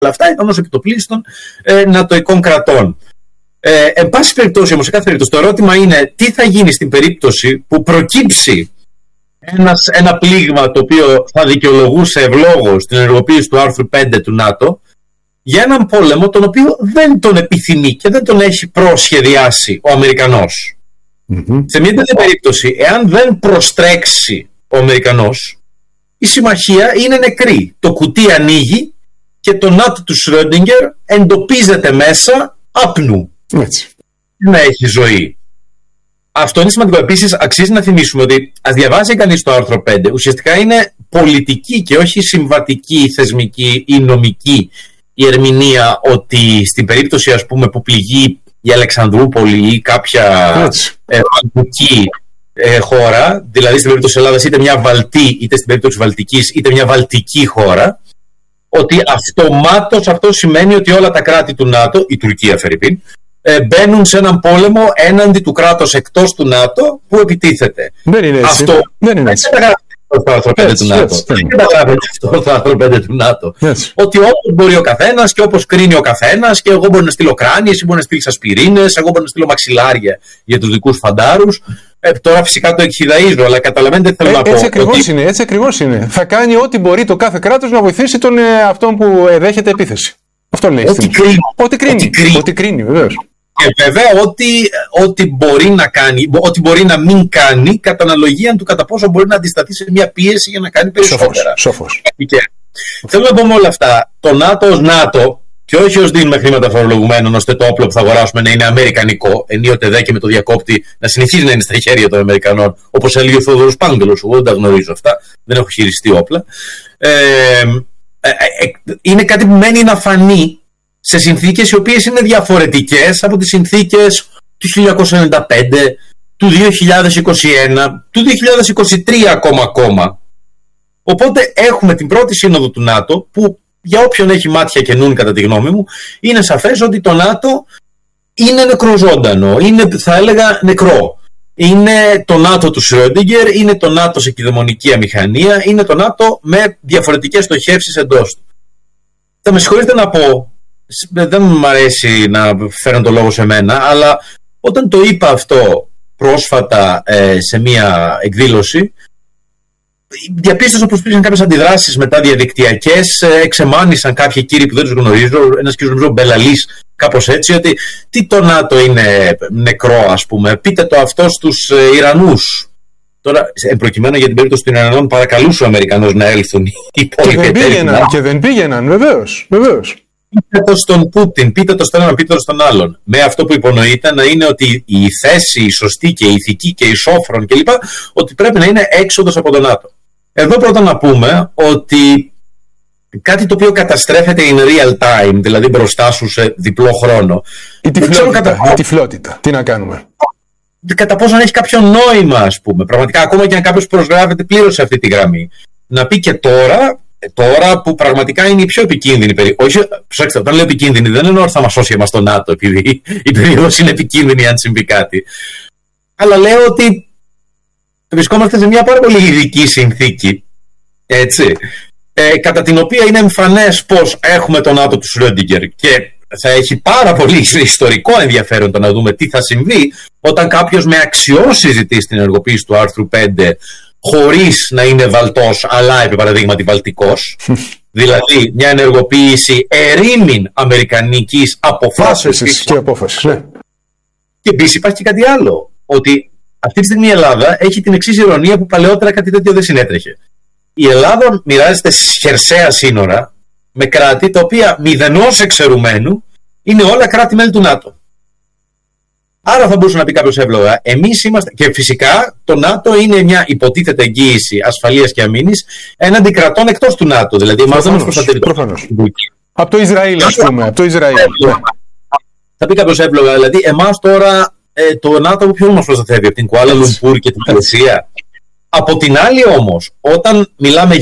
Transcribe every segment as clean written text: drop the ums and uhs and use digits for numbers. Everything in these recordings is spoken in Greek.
αυτά ήταν ως επιτοπλίστων νατοικών κρατών. Εν πάση περιπτώσει όμως, σε κάθε περίπτωση, το ερώτημα είναι τι θα γίνει στην περίπτωση που προκύψει ένα πλήγμα το οποίο θα δικαιολογούσε ευλόγως την ενεργοποίηση του άρθρου 5 του ΝΑΤΟ για έναν πόλεμο τον οποίο δεν τον επιθυμεί και δεν τον έχει προσχεδιάσει ο Αμερικανός. Σε μια τέτοια περίπτωση, εάν δεν προστρέξει ο Αμερικανός, η συμμαχία είναι νεκρή. Το κουτί ανοίγει και το ΝΑΤΟ του Σρόντιγκερ εντοπίζεται μέσα απνού. Έτσι. Να έχει ζωή. Αυτό είναι σημαντικό. Επίσης, αξίζει να θυμίσουμε ότι ας διαβάσει κανείς το άρθρο 5, ουσιαστικά είναι πολιτική και όχι συμβατική, θεσμική ή νομική η ερμηνεία ότι στην περίπτωση, ας πούμε, που πληγεί η Αλεξανδρούπολη ή κάποια βαλτική χώρα, δηλαδή στην περίπτωση της Ελλάδας είτε μια Βαλτή, είτε στην περίπτωση της Βαλτικής, είτε μια βαλτική χώρα, ότι αυτομάτως αυτό σημαίνει ότι όλα τα κράτη του ΝΑΤΟ, η Τουρκία φερειπίν, μπαίνουν σε έναν πόλεμο έναντι του κράτους εκτός του ΝΑΤΟ που επιτίθεται. Δεν είναι έτσι. Αυτό δεν είναι έτσι. Το άρθρο 5 του ΝΑΤΟ. Δεν καταλαβαίνετε αυτό το άρθρο 5 του ΝΑΤΟ. Ότι όπως μπορεί ο καθένας και όπως κρίνει ο καθένας, και εγώ μπορώ να στείλω κράνιες, εσύ μπορεί να στείλεις ασπιρίνες, εγώ μπορώ να στείλω μαξιλάρια για τους δικούς φαντάρους. Τώρα φυσικά το εκχυδαίζω, αλλά καταλαβαίνετε τι θέλω να πω. Έτσι ακριβώς είναι. Θα κάνει ό,τι μπορεί το κάθε κράτος να βοηθήσει αυτόν που δέχεται επίθεση. Αυτό λέει. Ό,τι κρίνει, βεβαίως. Και βέβαια ό,τι μπορεί να κάνει, ό,τι μπορεί να μην κάνει, κατά αναλογία του κατά πόσο μπορεί να αντισταθεί σε μια πίεση για να κάνει περισσότερα. Σοφός. Θέλω να πω με όλα αυτά, το ΝΑΤΟ ως ΝΑΤΟ, και όχι ως δίνουμε χρήματα φορολογουμένων ώστε το όπλο που θα αγοράσουμε να είναι αμερικανικό, ενίοτε δε και με το διακόπτη να συνεχίζει να είναι στα χέρια των Αμερικανών, όπως έλεγε ο Θόδωρος Πάγγελος. Εγώ δεν τα γνωρίζω αυτά, δεν έχω χειριστεί όπλα. Είναι κάτι που μένει να φανεί σε συνθήκες οι οποίες είναι διαφορετικές από τις συνθήκες του 1995, του 2021, του 2023 ακόμα. Οπότε έχουμε την πρώτη σύνοδο του ΝΑΤΟ που, για όποιον έχει μάτια και νουν, κατά τη γνώμη μου, είναι σαφές ότι το ΝΑΤΟ είναι νεκροζώντανο, είναι, θα έλεγα, νεκρό. Είναι το ΝΑΤΟ του Σρόντιγκερ, είναι το ΝΑΤΟ σε κυδαιμονική αμηχανία, είναι το ΝΑΤΟ με διαφορετικές στοχεύσεις εντός του. Θα με συγχωρείτε να πω, δεν μου αρέσει να φέρω το λόγο σε μένα, αλλά όταν το είπα αυτό πρόσφατα σε μία εκδήλωση, διαπίστωσα πως υπήρχαν κάποιες αντιδράσεις μετά διαδικτυακές, εξεμάνησαν κάποιοι κύριοι που δεν τους γνωρίζω, ένας κύριος νομίζω Μπελαλής, κάπως έτσι, ότι τι το ΝΑΤΟ είναι νεκρό, ας πούμε, πείτε το αυτό στους Ιρανούς. Τώρα, προκειμένου για την περίπτωση των Ιρανών, παρακαλούσε ο Αμερικανός να έλθουν οι υπόλοιποι. Και δεν πήγαιναν, βεβαίως. Πείτε το στον Πούτιν, πείτε το στον έναν, πείτε το στον άλλον. Με αυτό που υπονοείται να είναι ότι η θέση, η σωστή και η ηθική και η σόφρον κλπ. Ότι πρέπει να είναι έξοδος από τον ΝΑΤΟ. Εδώ πρώτα να πούμε ότι κάτι το οποίο καταστρέφεται in real time, δηλαδή μπροστά σου σε διπλό χρόνο. Η τυφλότητα. Τι να κάνουμε. Κατά πόσο να έχει κάποιο νόημα, ας πούμε. Πραγματικά, ακόμα και αν κάποιος προσγράφεται πλήρως σε αυτή τη γραμμή. Να πει και τώρα που πραγματικά είναι η πιο επικίνδυνη περίοδος. Όχι, προσέξτε, όταν λέω επικίνδυνη, δεν εννοώ ότι θα μας σώσει εμάς το ΝΑΤΟ, επειδή η περίοδος είναι επικίνδυνη αν συμβεί κάτι. Αλλά λέω ότι βρισκόμαστε σε μια πάρα πολύ ειδική συνθήκη, έτσι, κατά την οποία είναι εμφανές πως έχουμε το ΝΑΤΟ του Σρόντιγκερ και θα έχει πάρα πολύ ιστορικό ενδιαφέρον το να δούμε τι θα συμβεί όταν κάποιος με αξιώσει ζητήσει την ενεργοποίηση του άρθρου 5 χωρίς να είναι βαλτός, αλλά επί παραδείγματι βαλτικός. Δηλαδή μια ενεργοποίηση ερήμην αμερικανικής αποφάσεως και απόφασης. Ναι. Και επίσης υπάρχει και κάτι άλλο, ότι αυτή τη στιγμή η Ελλάδα έχει την εξής ειρωνία που παλαιότερα κάτι τέτοιο δεν συνέτρεχε. Η Ελλάδα μοιράζεται χερσαία σύνορα με κράτη τα οποία μηδενός εξαιρουμένου είναι όλα κράτη-μέλη του ΝΑΤΟ. Άρα θα μπορούσε να πει κάποιος εύλογα, εμείς είμαστε, και φυσικά το ΝΑΤΟ είναι μια υποτίθεται εγγύηση ασφαλείας και αμήνης έναντι κρατών εκτός του ΝΑΤΟ. Δηλαδή, εμάς δεν μας προστατεύει. Από το Ισραήλ, ας πούμε. Από το Ισραήλ. Θα πει κάποιος εύλογα, δηλαδή, εμάς τώρα το ΝΑΤΟ από ποιον μας προστατεύει, από την Κουάλα Λουμπούρ και την Μαλαισία. Από την άλλη όμως, όταν μιλάμε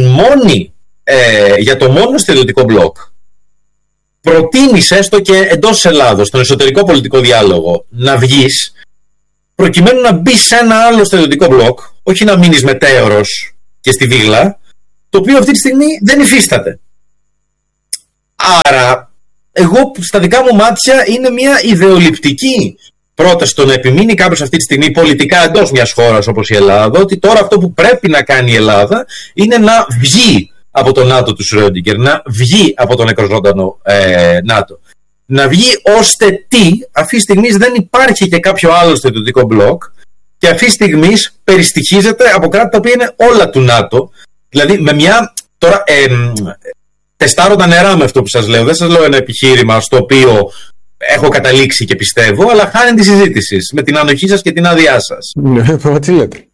για το μόνο στρατιωτικό μπλοκ, προτείνεις έστω και εντός Ελλάδος, στον εσωτερικό πολιτικό διάλογο, να βγεις, προκειμένου να μπεις σε ένα άλλο στρατιωτικό μπλοκ, όχι να μείνεις μετέωρος και στη βίγλα, το οποίο αυτή τη στιγμή δεν υφίσταται. Άρα, εγώ στα δικά μου μάτια είναι μια ιδεολειπτική πρόταση το να επιμείνει κάποιος αυτή τη στιγμή πολιτικά εντός μιας χώρας όπως η Ελλάδα, ότι τώρα αυτό που πρέπει να κάνει η Ελλάδα είναι να βγει από το ΝΑΤΟ του Σρόντιγκερ, να βγει από τον νεκροζώντανο ΝΑΤΟ. Να βγει ώστε αυτή τη στιγμή δεν υπάρχει και κάποιο άλλο στρατιωτικό μπλοκ και αυτή τη στιγμή περιστοιχίζεται από κράτη τα οποία είναι όλα του ΝΑΤΟ. Δηλαδή με μια. Τώρα τεστάρω τα νερά με αυτό που σας λέω. Δεν σας λέω ένα επιχείρημα στο οποίο έχω καταλήξει και πιστεύω, αλλά χάνει τη συζήτηση με την ανοχή σας και την άδειά σας. Ναι, τι λέτε.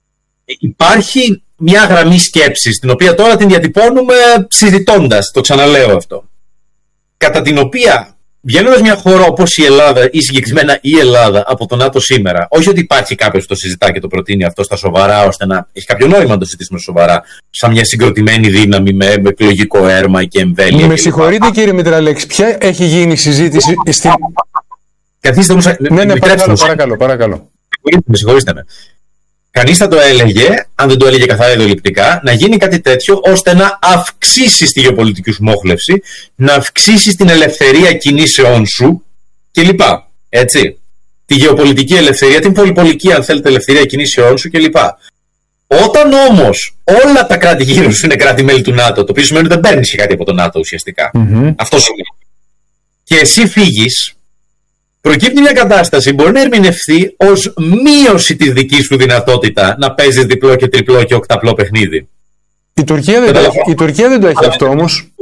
Υπάρχει μια γραμμή σκέψης, την οποία τώρα την διατυπώνουμε συζητώντας, το ξαναλέω αυτό, κατά την οποία βγαίνοντας μια χώρα όπως η Ελλάδα ή συγκεκριμένα η Ελλάδα από το ΝΑΤΟ σήμερα, όχι ότι υπάρχει κάποιος που το συζητά και το προτείνει αυτό στα σοβαρά, ώστε να έχει κάποιο νόημα να το συζητήσουμε σοβαρά, σαν μια συγκροτημένη δύναμη με εκλογικό έρμα και εμβέλεια. Με συγχωρείτε κύριε Μητραλέξη, ποια έχει γίνει η συζήτηση στην. Καθίστε όμως. Ναι, παρακαλώ. Συγχωρήστε με. Κανείς θα το έλεγε, αν δεν το έλεγε καθαρά ιδεολειπτικά, να γίνει κάτι τέτοιο ώστε να αυξήσει τη γεωπολιτική σου μόχλευση, να αυξήσει την ελευθερία κινήσεών σου κλπ. Έτσι. Τη γεωπολιτική ελευθερία, την πολυπολική, αν θέλετε, ελευθερία κινήσεών σου κλπ. Όταν όμως όλα τα κράτη γύρω σου είναι κράτη-μέλη του ΝΑΤΟ, το οποίο σημαίνει ότι δεν παίρνεις και κάτι από το ΝΑΤΟ ουσιαστικά. Αυτό σημαίνει. Και εσύ φύγεις. Προκύπτει μια κατάσταση, μπορεί να ερμηνευθεί ως μείωση της δικής σου δυνατότητα να παίζεις διπλό και τριπλό και οκταπλό παιχνίδι. Η Τουρκία δεν το έχει αυτό όμως.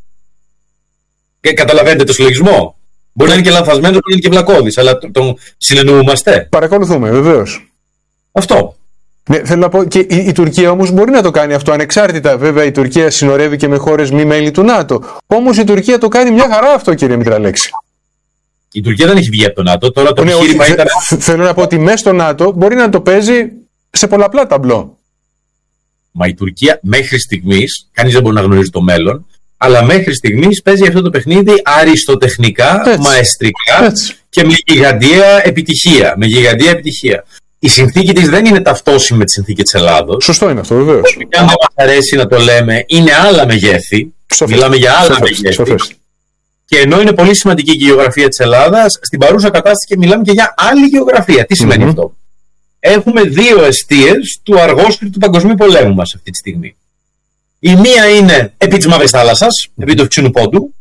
Και καταλαβαίνετε το συλλογισμό. Μπορεί να είναι και λανθασμένος, μπορεί να είναι και βλακώδης, αλλά τον συνεννοούμαστε. Παρακολουθούμε, βεβαίως. Αυτό. Ναι, θέλω να πω, και η Τουρκία όμως μπορεί να το κάνει αυτό ανεξάρτητα. Βέβαια, η Τουρκία συνορεύει και με χώρες μη μέλη του ΝΑΤΟ. Όμως η Τουρκία το κάνει μια χαρά αυτό, κύριε Μητραλέξη. Η Τουρκία δεν έχει βγει από το ΝΑΤΟ. Τώρα το επιχείρημα ήταν. Θέλω να πω ότι μέσα στο ΝΑΤΟ μπορεί να το παίζει σε πολλαπλά ταμπλό. Μα η Τουρκία μέχρι στιγμής, κανείς δεν μπορεί να γνωρίζει το μέλλον, αλλά μέχρι στιγμής παίζει αυτό το παιχνίδι αριστοτεχνικά, μαεστρικά και με γιγαντιαία επιτυχία. Η συνθήκη της δεν είναι ταυτόσιμη με τη συνθήκη της Ελλάδος. Σωστό είναι αυτό, βεβαίως. Και αν δεν μας αρέσει να το λέμε, είναι άλλα μεγέθη. Μιλάμε για άλλα μεγέθη. Και ενώ είναι πολύ σημαντική η γεωγραφία της Ελλάδας, στην παρούσα κατάσταση και μιλάμε και για άλλη γεωγραφία. Τι σημαίνει αυτό? Έχουμε δύο εστίες του αργόσυρου του Παγκοσμίου Πολέμου μας αυτή τη στιγμή. Η μία είναι επί της Μαύρης Θάλασσας, επί του Ευξήνου Πόντου,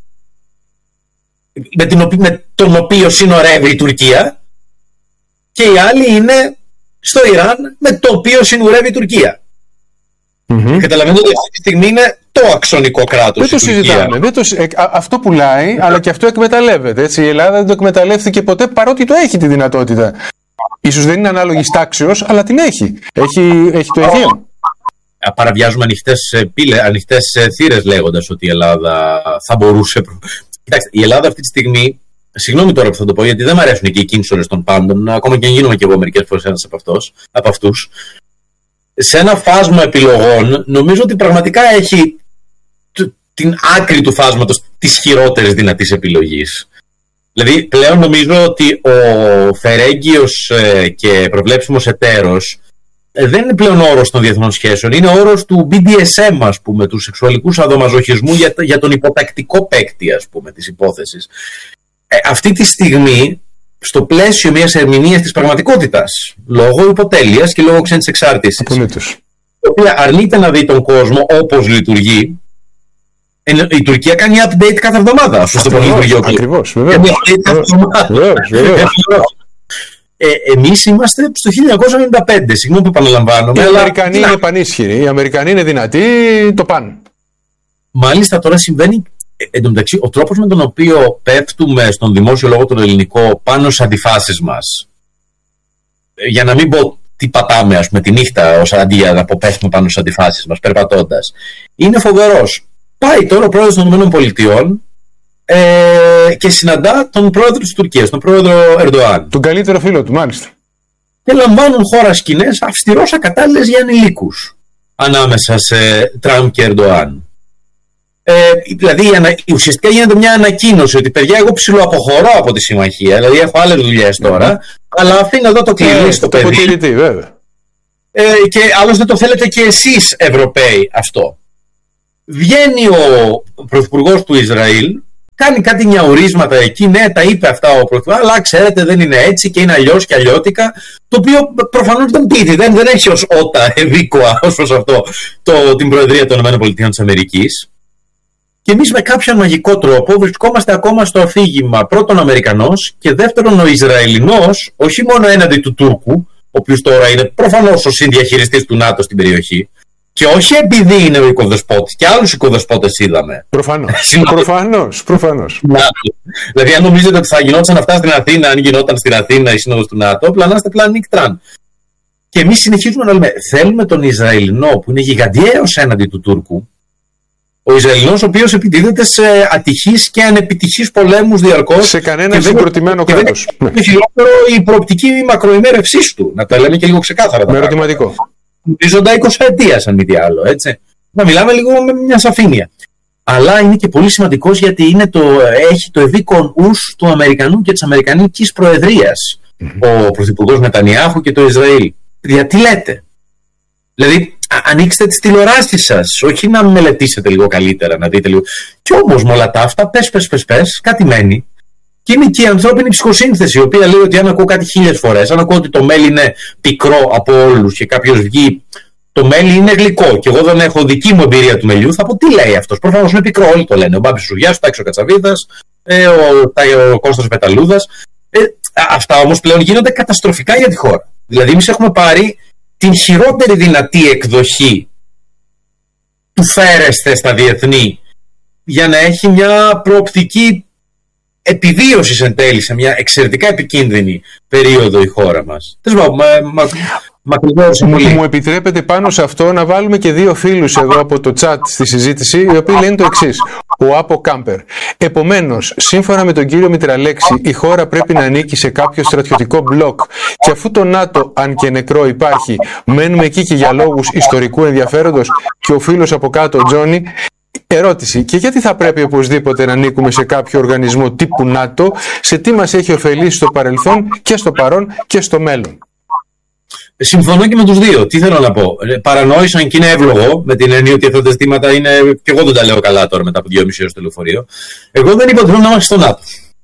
με τον οποίο συνορεύει η Τουρκία, και η άλλη είναι στο Ιράν, με το οποίο συνορεύει η Τουρκία. Καταλαβαίνετε ότι αυτή τη στιγμή είναι το αξονικό κράτος. Δεν το συζητάμε. Αυτό πουλάει, αλλά και αυτό εκμεταλλεύεται. Έτσι. Η Ελλάδα δεν το εκμεταλλεύτηκε ποτέ, παρότι το έχει τη δυνατότητα. Ίσως δεν είναι ανάλογης τάξεως, αλλά την έχει. Έχει το Αιγαίο. Παραβιάζουμε ανοιχτές θύρες λέγοντας ότι η Ελλάδα θα μπορούσε. Κοιτάξτε, η Ελλάδα αυτή τη στιγμή. Συγγνώμη τώρα που θα το πω, γιατί δεν μου αρέσουν και οι κίνησορες των πάντων, ακόμα και αν γίνομαι και εγώ μερικές φορές ένας από αυτούς. Σε ένα φάσμα επιλογών, νομίζω ότι πραγματικά έχει την άκρη του φάσματος της χειρότερης δυνατής επιλογής. Δηλαδή, πλέον νομίζω ότι ο φερέγγιος και προβλέψιμος εταίρος δεν είναι πλέον όρος των διεθνών σχέσεων, είναι όρος του BDSM, ας πούμε, του σεξουαλικού σαδομαζοχισμού για τον υποτακτικό παίκτη, ας πούμε, της υπόθεσης. Αυτή τη στιγμή, στο πλαίσιο μιας ερμηνείας της πραγματικότητας, λόγω υποτέλειας και λόγω ξένης εξάρτησης, η οποία αρνείται να δει τον κόσμο όπως λειτουργεί, η Τουρκία κάνει update κάθε εβδομάδα. Ακριβώς, βεβαίως. Εμείς είμαστε στο 1995, συγγνώμη που επαναλαμβάνομαι. Οι Αμερικανοί είναι πανίσχυροι, οι Αμερικανοί είναι δυνατοί, το πάνε. Μάλιστα τώρα συμβαίνει. Εν τω μεταξύ, ο τρόπος με τον οποίο πέφτουμε στον δημόσιο λόγο τον ελληνικό πάνω στις αντιφάσεις μας, για να μην πω τι πατάμε, ας πούμε, τη νύχτα, αντί για να πέφτουμε πάνω στις αντιφάσεις μας, περπατώντας, είναι φοβερός. Πάει τώρα ο πρόεδρος των ΗΠΑ και συναντά τον πρόεδρο της Τουρκίας, τον πρόεδρο Ερντοάν. Τον καλύτερο φίλο του, μάλιστα. Και λαμβάνουν χώρα σκηνές αυστηρώς ακατάλληλες για ανηλίκους ανάμεσα σε Τραμπ και Ερντοάν. Δηλαδή ουσιαστικά γίνεται μια ανακοίνωση ότι παιδιά, εγώ ψιλοαποχωρώ από τη συμμαχία, δηλαδή έχω άλλες δουλειές τώρα, αλλά αφήνω εδώ το κλειδί στο παιδί. Και άλλωστε το θέλετε και εσείς Ευρωπαίοι αυτό. Βγαίνει ο πρωθυπουργός του Ισραήλ κάνει κάτι νιαουρίσματα εκεί, ναι, τα είπε αυτά ο Πρωθυπουργός, αλλά ξέρετε δεν είναι έτσι και είναι αλλιώς και αλλιώτικα, το οποίο προφανώς δεν πείθει, δεν έχει ως ότα ευήκοα ως προς αυτό την Προεδρία των ΗΠΑ. Και εμείς με κάποιον μαγικό τρόπο βρισκόμαστε ακόμα στο αφήγημα, πρώτον Αμερικανός και δεύτερον ο Ισραηλινός, όχι μόνο έναντι του Τούρκου, ο οποίος τώρα είναι προφανώς ο συνδιαχειριστής του ΝΑΤΟ στην περιοχή, και όχι επειδή είναι ο οικοδεσπότης, και άλλους οικοδεσπότες είδαμε. Προφανώς. Δηλαδή, αν νομίζετε ότι θα γινόταν αυτά στην Αθήνα, αν γινόταν στην Αθήνα η σύνοδος του ΝΑΤΟ, πλανάστε πλάν νικτράν. Και εμείς συνεχίζουμε να λέμε, θέλουμε τον Ισραηλινό που είναι γιγαντιαίος έναντι του Τούρκου, ο Ισραηλινός ο οποίος επιτίθεται σε ατυχείς και ανεπιτυχείς πολέμους διαρκώς. Σε κανένα συγκροτημένο κράτος. Είναι χειρότερο η προοπτική μακροημέρευσής του, να τα λέμε και λίγο ξεκάθαρα. Με ερωτηματικό. Ζώντα 20 ετίας, αν μη τι άλλο, έτσι. Να μιλάμε λίγο με μια σαφήνεια. Αλλά είναι και πολύ σημαντικός γιατί έχει το ευήκον ους του Αμερικανού και της Αμερικανικής Προεδρίας. Ο Πρωθυπουργός Νετανιάχου και το Ισραήλ. Γιατί λέτε. Δηλαδή, ανοίξτε τις τηλεοράσεις σας, όχι να μελετήσετε λίγο καλύτερα, να δείτε λίγο. Κι όμως με όλα τα αυτά, πες, κάτι μένει. Και είναι και η ανθρώπινη ψυχοσύνθεση, η οποία λέει ότι αν ακούω κάτι 1000 φορές, αν ακούω ότι το μέλι είναι πικρό από όλους και κάποιος βγει, το μέλι είναι γλυκό και εγώ δεν έχω δική μου εμπειρία του μελιού, θα πω τι λέει αυτός. Προφανώς είναι πικρό, όλοι το λένε. Ο Μπάμπης Σουγιάς, ο Τάκης ο Κατσαβίδας, ο Κώστας Πεταλούδας. Αυτά όμως πλέον γίνονται καταστροφικά για τη χώρα. Δηλαδή, εμείς έχουμε πάρει την χειρότερη δυνατή εκδοχή του φέρεστε στα διεθνή για να έχει μια προοπτική επιβίωσης εν τέλει σε μια εξαιρετικά επικίνδυνη περίοδο η χώρα μας. Μου επιτρέπετε πάνω σε αυτό να βάλουμε και δύο φίλους εδώ από το chat στη συζήτηση, οι οποίοι λένε το εξής. Ο Άπο Κάμπερ. Επομένως, σύμφωνα με τον κύριο Μητραλέξη, η χώρα πρέπει να ανήκει σε κάποιο στρατιωτικό μπλοκ. Και αφού το ΝΑΤΟ, αν και νεκρό, υπάρχει, μένουμε εκεί και για λόγους ιστορικού ενδιαφέροντος. Και ο φίλος από κάτω, ο Τζόνι. Ερώτηση. Και γιατί θα πρέπει οπωσδήποτε να ανήκουμε σε κάποιο οργανισμό τύπου ΝΑΤΟ, σε τι μας έχει ωφελήσει στο παρελθόν και στο παρόν και στο μέλλον? Συμφωνώ και με τους δύο. Τι θέλω να πω. Παρανόησαν και είναι εύλογο, με την έννοια ότι αυτά τα ζητήματα είναι. Και εγώ δεν τα λέω καλά τώρα μετά από 2,5 ώρες στο λεωφορείο. Εγώ δεν είπα ότι πρέπει να είμαστε στο ΝΑΤΟ.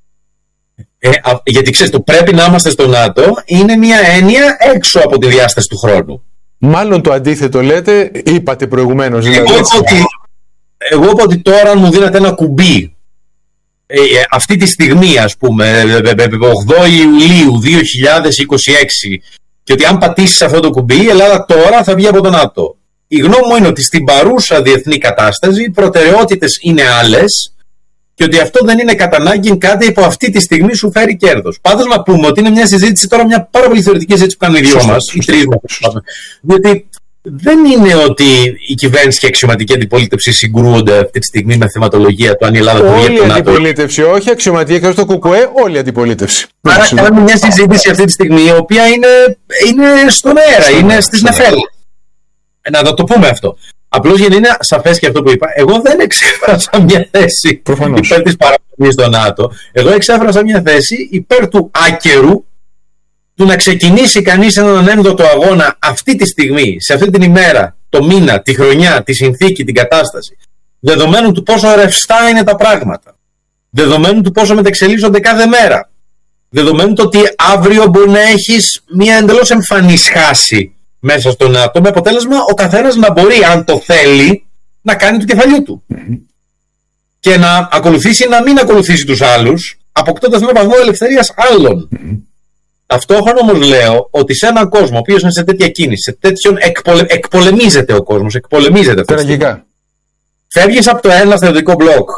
Γιατί ξέρεις, το πρέπει να είμαστε στο ΝΑΤΟ είναι μια έννοια έξω από τη διάσταση του χρόνου. Μάλλον το αντίθετο λέτε, είπατε προηγουμένως. Δηλαδή, εγώ είπα ότι τώρα μου δίνετε ένα κουμπί. Αυτή τη στιγμή, ας πούμε, 8 Ιουλίου 2026. Και ότι αν πατήσεις αυτό το κουμπί, η Ελλάδα τώρα θα βγει από το ΝΑΤΟ. Η γνώμη μου είναι ότι στην παρούσα διεθνή κατάσταση οι προτεραιότητες είναι άλλες και ότι αυτό δεν είναι κατά ανάγκη κάτι που αυτή τη στιγμή σου φέρει κέρδος. Πάντως να πούμε ότι είναι μια συζήτηση τώρα, μια πάρα πολύ θεωρητική συζήτηση που κάνουμε οι δυο μας, οι τρεις μας. Διότι δεν είναι ότι η κυβέρνηση και η αξιωματική αντιπολίτευση συγκρούονται αυτή τη στιγμή με θεματολογία του αν η Ελλάδα μπορεί όλη η αντιπολίτευση, όχι αξιωματική εκτός το ΚΚΕ, όλη η αντιπολίτευση. Άρα κάνουμε μια συζήτηση αυτή τη στιγμή η οποία είναι στον αέρα, είναι στις νεφέλες. Να το πούμε αυτό. Απλώς για να είναι σαφές και αυτό που είπα, εγώ δεν εξέφρασα μια θέση υπέρ της παραμονής στο ΝΑΤΟ. Εγώ εξέφρασα μια θέση υπέρ του άκερου του να ξεκινήσει κανείς έναν ένδοτο αγώνα αυτή τη στιγμή, σε αυτή την ημέρα, το μήνα, τη χρονιά, τη συνθήκη, την κατάσταση, δεδομένου του πόσο ρευστά είναι τα πράγματα, δεδομένου του πόσο μεταξελίσσονται κάθε μέρα, δεδομένου του ότι αύριο μπορεί να έχεις μια εντελώς εμφανή σχάση μέσα στο ΝΑΤΟ, με αποτέλεσμα ο καθένας να μπορεί, αν το θέλει, να κάνει του κεφαλιού του και να ακολουθήσει ή να μην ακολουθήσει τους άλλους, αποκτώντας έναν βαθμό ελευθερίας άλλων. Ταυτόχρονα όμως λέω ότι σε έναν κόσμο ο οποίος είναι σε τέτοια κίνηση, σε τέτοιον εκπολεμίζεται ο κόσμος, εκπολεμίζεται αυτό. Τραγικά. Φεύγεις από το ένα στρατιωτικό μπλοκ.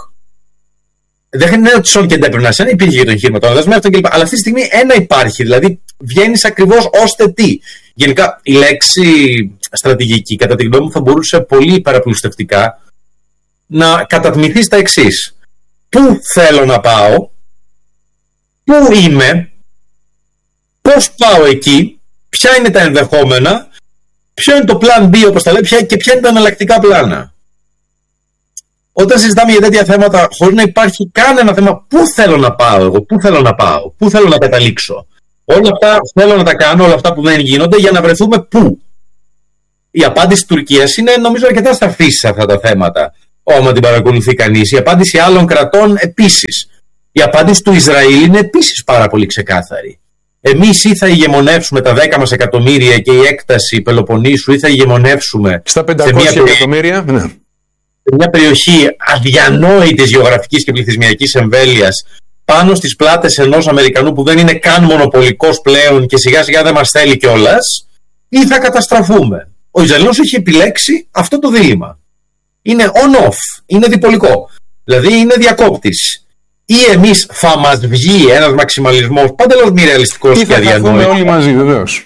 Δεν είναι ότι σόν και δεν να είναι, υπήρχε και το εγχείρημα των δεσμεύτων κλπ. Αλλά αυτή τη στιγμή ένα υπάρχει. Δηλαδή βγαίνεις ακριβώς ώστε τι. Γενικά η λέξη στρατηγική, κατά τη γνώμη μου, θα μπορούσε πολύ υπεραπλουστευτικά να κατατμηθεί στα εξής. Πού θέλω να πάω, πού είμαι, πώς πάω εκεί, ποια είναι τα ενδεχόμενα, ποιο είναι το plan B όπως τα λέει, και ποια είναι τα εναλλακτικά πλάνα. Όταν συζητάμε για τέτοια θέματα, χωρίς να υπάρχει κανένα θέμα, πού θέλω να πάω εγώ, πού θέλω να πάω, πού θέλω να καταλήξω. Όλα αυτά θέλω να τα κάνω, όλα αυτά που δεν γίνονται, για να βρεθούμε πού. Η απάντηση της Τουρκίας είναι, νομίζω, αρκετά σαφής σε αυτά τα θέματα. άμα την παρακολουθεί κανείς. Η απάντηση άλλων κρατών επίσης. Η απάντηση του Ισραήλ είναι επίσης πάρα πολύ ξεκάθαρη. Εμείς ή θα ηγεμονεύσουμε τα 10 μας εκατομμύρια και η έκταση Πελοποννήσου, ή θα ηγεμονεύσουμε στα 500 εκατομμύρια. Ναι. Σε μια περιοχή αδιανόητης γεωγραφικής και πληθυσμιακής εμβέλειας, πάνω στις πλάτες ενός Αμερικανού που δεν είναι καν μονοπολικός πλέον και σιγά σιγά δεν μας θέλει κιόλας, ή θα καταστραφούμε. Ο Ισραηλός έχει επιλέξει αυτό το δίλημμα. Είναι on-off, είναι διπολικό. Δηλαδή είναι διακόπτης. Ή εμείς θα μας βγει ένας μαξιμαλισμός παντελώς μη ρεαλιστικός και αδιανόητος. Ή θα καθούμε όλοι μαζί, βεβαίως.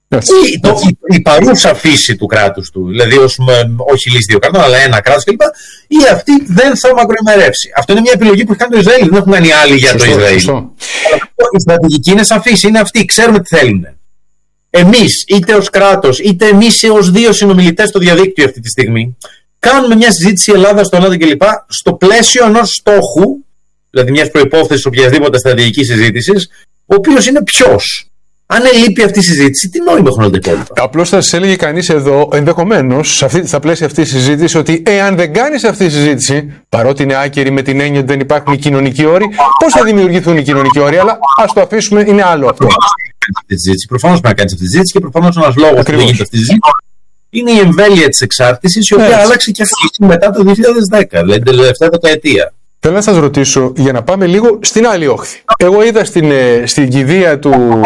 Η παρούσα φύση του κράτους του, δηλαδή όχι λύση δύο κρατών, αλλά ένα κράτος κλπ. Ή αυτή δεν θα μακροημερεύσει. Αυτό είναι μια επιλογή που έχει κάνει το Ισραήλ. Δεν έχουν κάνει άλλοι για το Ισραήλ. Η στρατηγική είναι σαφής, είναι αυτή. Ξέρουμε τι θέλουν. Εμείς, είτε ως κράτος, είτε εμείς ως δύο συνομιλητές στο διαδίκτυο αυτή τη στιγμή, κάνουμε μια συζήτηση Ελλάδα στο ΝΑΤΟ κλπ. Στο πλαίσιο ενός στόχου, δηλαδή μιας προϋπόθεσης οποιασδήποτε στρατηγικής συζήτησης, ο οποίος είναι ποιος. Αν ελείπει αυτή η συζήτηση, τι νόημα έχουν όλα τα υπόλοιπα. Απλώς θα σας έλεγε κανείς εδώ, ενδεχομένως, στα πλαίσια αυτής της συζήτησης, ότι εάν δεν κάνεις αυτή τη συζήτηση, παρότι είναι άκερη με την έννοια ότι δεν υπάρχουν οι κοινωνικοί όροι, πώς θα δημιουργηθούν οι κοινωνικοί όροι, αλλά ας το αφήσουμε, είναι άλλο αυτό. Προφανώς πρέπει να κάνεις αυτή τη συζήτηση και προφανώς ένας λόγος που δεν γίνεται αυτή τη συζήτηση είναι η εμβέλεια της εξάρτησης, η οποία άλλαξε και αυτή μετά το 2010, δηλαδή την τελευταία δεκαετία. Θέλω να σας ρωτήσω, για να πάμε λίγο στην άλλη όχθη. Εγώ είδα στην κηδεία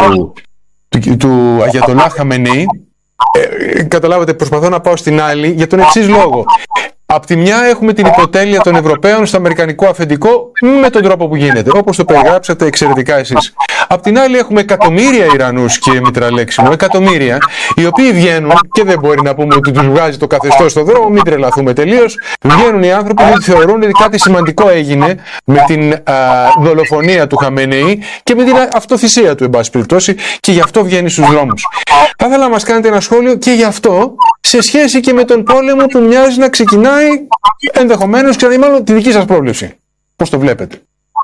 του Αγιατολάχ Χαμενεή, καταλάβατε, προσπαθώ να πάω στην άλλη για τον εξής λόγο. Απ' τη μια έχουμε την υποτέλεια των Ευρωπαίων στο αμερικανικό αφεντικό με τον τρόπο που γίνεται, όπως το περιγράψατε εξαιρετικά εσείς. Απ' την άλλη έχουμε εκατομμύρια Ιρανούς, κύριε Μητραλέξιμο, εκατομμύρια, οι οποίοι βγαίνουν και δεν μπορεί να πούμε ότι τους βγάζει το καθεστώς στον δρόμο, μην τρελαθούμε τελείως. Βγαίνουν οι άνθρωποι που θεωρούν ότι κάτι σημαντικό έγινε με την δολοφονία του Χαμενεή και με την αυτοθυσία του, εν πάση περιπτώσει, και γι' αυτό βγαίνει στους δρόμους. Θα ήθελα να μας κάνετε ένα σχόλιο και γι' αυτό, σε σχέση και με τον πόλεμο που μοιάζει να ξεκινάει ενδεχομένως, και μάλλον τη δική σας πρόβλεψη. Πώς το βλέπετε?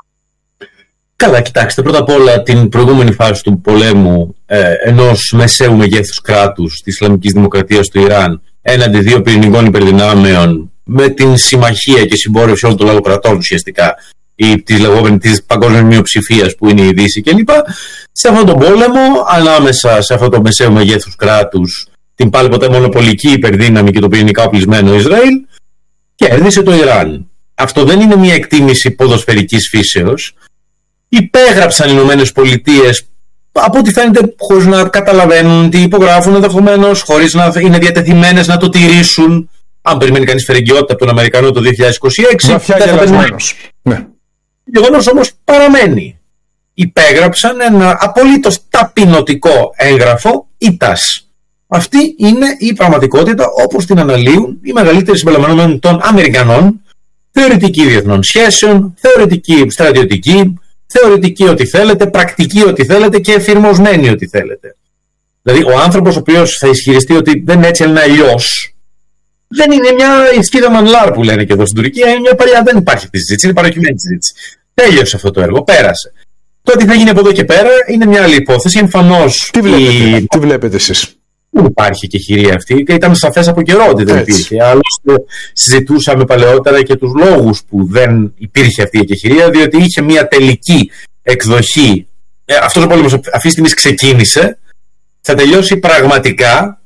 Καλά, κοιτάξτε, πρώτα απ' όλα την προηγούμενη φάση του πολέμου ενός μεσαίου μεγέθους κράτους της Ισλαμικής Δημοκρατίας του Ιράν έναντι δύο πυρηνικών υπερδυνάμεων, με την συμμαχία και συμπόρευση όλων των λαοκρατών ουσιαστικά, ή της λεγόμενης της παγκόσμιας μειοψηφίας που είναι η Δύση κλπ. Σε αυτόν τον πόλεμο, ανάμεσα σε αυτό το μεσαίου μεγέθους κράτους, την πάλι ποτέ μονοπολική υπερδύναμη και το πυρηνικά οπλισμένο Ισραήλ, κέρδισε το Ιράν. Αυτό δεν είναι μια εκτίμηση ποδοσφαιρικής φύσεως. Υπέγραψαν οι Ηνωμένες Πολιτείες, από ό,τι φαίνεται, χωρίς να καταλαβαίνουν τι υπογράφουν ενδεχομένως, χωρίς να είναι διατεθειμένες να το τηρήσουν. Αν περιμένει κανείς φερεγγιότητα από τον Αμερικανό το 2026, βαθιά γελασμένος. Ναι. Το γεγονός όμως παραμένει. Υπέγραψαν ένα απολύτως ταπεινωτικό έγγραφο ΙΤΑΣ. Αυτή είναι η πραγματικότητα όπως την αναλύουν οι μεγαλύτεροι συμπεριλαμβανομένοι των Αμερικανών, θεωρητικοί διεθνών σχέσεων, θεωρητικοί στρατιωτικοί, θεωρητικοί ό,τι θέλετε, πρακτικοί ό,τι θέλετε και εφηρμοσμένοι ό,τι θέλετε. Δηλαδή, ο άνθρωπος ο οποίος θα ισχυριστεί ότι δεν έτσι είναι αλλιώς, δεν είναι μια ισχύδα μανλάρ που λένε και εδώ στην Τουρκία, είναι μια παλιά, δεν υπάρχει αυτή τη συζήτηση, είναι παροχημένη συζήτηση. Τέλειωσε αυτό το έργο, πέρασε. Το τι θα γίνει από εδώ και πέρα είναι μια άλλη υπόθεση. Εμφανώς. Τι βλέπετε εσείς? Δεν υπάρχει και χειρία αυτή. Ήταν σαφές από καιρό ότι δεν υπήρχε. Άλλωστε, συζητούσαμε παλαιότερα και τους λόγους που δεν υπήρχε αυτή η εκεχηρία, διότι είχε μια τελική εκδοχή. Αυτός ο πόλεμος αυτή τη στιγμή ξεκίνησε, θα τελειώσει πραγματικά.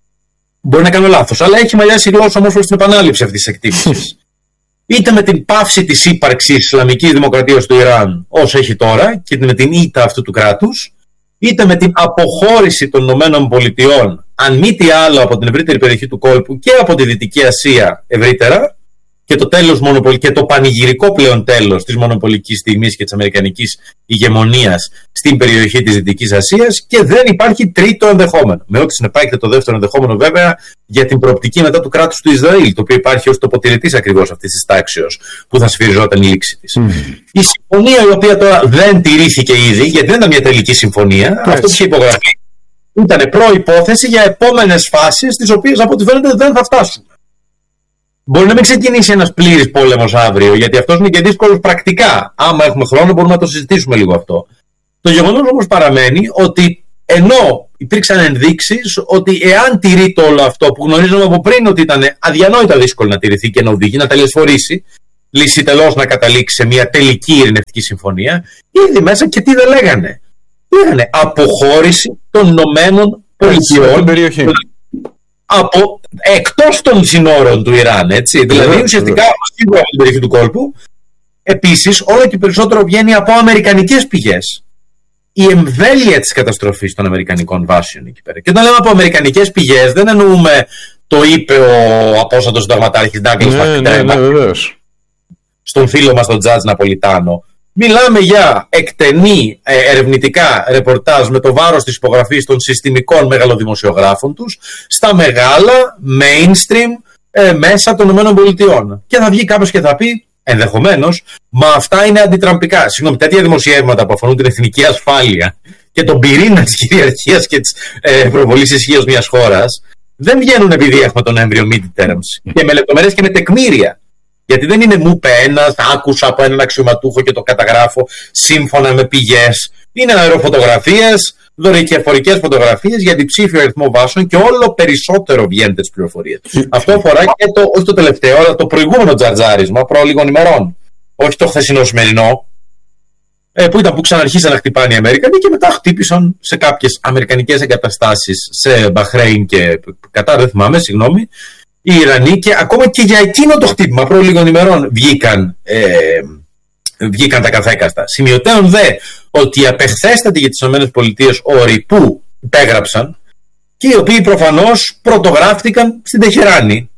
Μπορεί να κάνω λάθος, αλλά έχει μαλλιάσει η γλώσσα όμως προς την επανάληψη αυτής της εκτίμησης. Είτε με την πάυση της ύπαρξης Ισλαμικής Δημοκρατίας του Ιράν όσο έχει τώρα και με την ήττα αυτού του κράτους, είτε με την αποχώρηση των ΗΠΑ, αν μη τι άλλο, από την ευρύτερη περιοχή του κόλπου και από τη Δυτική Ασία ευρύτερα, και το τέλος και το πανηγυρικό πλέον τέλος της μονοπολικής τιμής και της αμερικανικής ηγεμονίας στην περιοχή της Δυτικής Ασίας, και δεν υπάρχει τρίτο ενδεχόμενο. Με ό,τι συνεπάγεται το δεύτερο ενδεχόμενο, βέβαια, για την προοπτική μετά του κράτους του Ισραήλ, το οποίο υπάρχει ως τοποτηρητής ακριβώς αυτής της τάξεως που θα σφυριζόταν η λήξη της. Η συμφωνία, η οποία τώρα δεν τηρήθηκε ήδη, γιατί δεν ήταν μια τελική συμφωνία, αυτό που είχε υπογραφεί ήταν προϋπόθεση για επόμενες φάσεις, τις οποίες από ό,τι φαίνεται δεν θα φτάσουν. Μπορεί να μην ξεκινήσει ένας πλήρης πόλεμος αύριο, γιατί αυτός είναι και δύσκολος πρακτικά. Άμα έχουμε χρόνο, μπορούμε να το συζητήσουμε λίγο αυτό. Το γεγονός όμως παραμένει ότι ενώ υπήρξαν ενδείξεις ότι εάν τηρείται όλο αυτό που γνωρίζαμε από πριν ότι ήταν αδιανόητα δύσκολο να τηρηθεί και να οδηγεί, να τελεσφορήσει, λύση τελώς να καταλήξει σε μια τελική ειρηνευτική συμφωνία, ήδη μέσα και τι δεν λέγανε. Λέγανε αποχώρηση των Ηνωμένων Πολιτειών εκτός των συνόρων του Ιράν. Έτσι. Δηλαδή ουσιαστικά σίγουρα στην περιοχή του κόλπου. Επίσης, όλο και περισσότερο βγαίνει από αμερικανικές πηγές η εμβέλεια της καταστροφής των αμερικανικών βάσεων εκεί πέρα. Και όταν λέμε από αμερικανικές πηγές, δεν εννοούμε το είπε ο απόστατος συνταγματάρχης Ντάγκλας Μακντέρμακ στον φίλο μας τον Τζατζ Ναπολιτάνο. Μιλάμε για εκτενή ερευνητικά ρεπορτάζ με το βάρος της υπογραφής των συστημικών μεγαλοδημοσιογράφων τους στα μεγάλα mainstream μέσα των ΗΠΑ. Και θα βγει κάποιος και θα πει, ενδεχομένως, μα αυτά είναι αντιτραμπικά. Συγγνώμη, τέτοια δημοσιεύματα που αφορούν την εθνική ασφάλεια και τον πυρήνα της κυριαρχίας και της προβολής ισχύως μιας χώρας δεν βγαίνουν επειδή έχουμε τον έμβριο midterms και με λεπτομέρειες και με τεκμήρια. Γιατί δεν είναι μου είπε ένας, άκουσα από έναν αξιωματούχο και το καταγράφω σύμφωνα με πηγές. Είναι αεροφωτογραφίες, δορυκεφορικές φωτογραφίες για διψήφιο αριθμό βάσεων και όλο περισσότερο βγαίνετε τις πληροφορίες. Αυτό αφορά και όχι το τελευταίο, αλλά το προηγούμενο τζαρτζάρισμα προ λίγων ημερών. Όχι το χθεσινό σημερινό, που ξαναρχίσαν να χτυπάνε οι Αμερικανοί και μετά χτύπησαν σε κάποιες αμερικανικές εγκαταστάσεις σε Μπαχρέιν και Κατάρ, δεν θυμάμαι, συγγνώμη. Οι Ιρανοί, και ακόμα και για εκείνο το χτύπημα προ λίγων ημερών βγήκαν τα καθέκαστα. Σημειωτέων δε ότι οι απεχθέστατοι για τις ΗΠΑ όροι που υπέγραψαν και οι οποίοι προφανώς πρωτογράφτηκαν στην Τεχεράνη.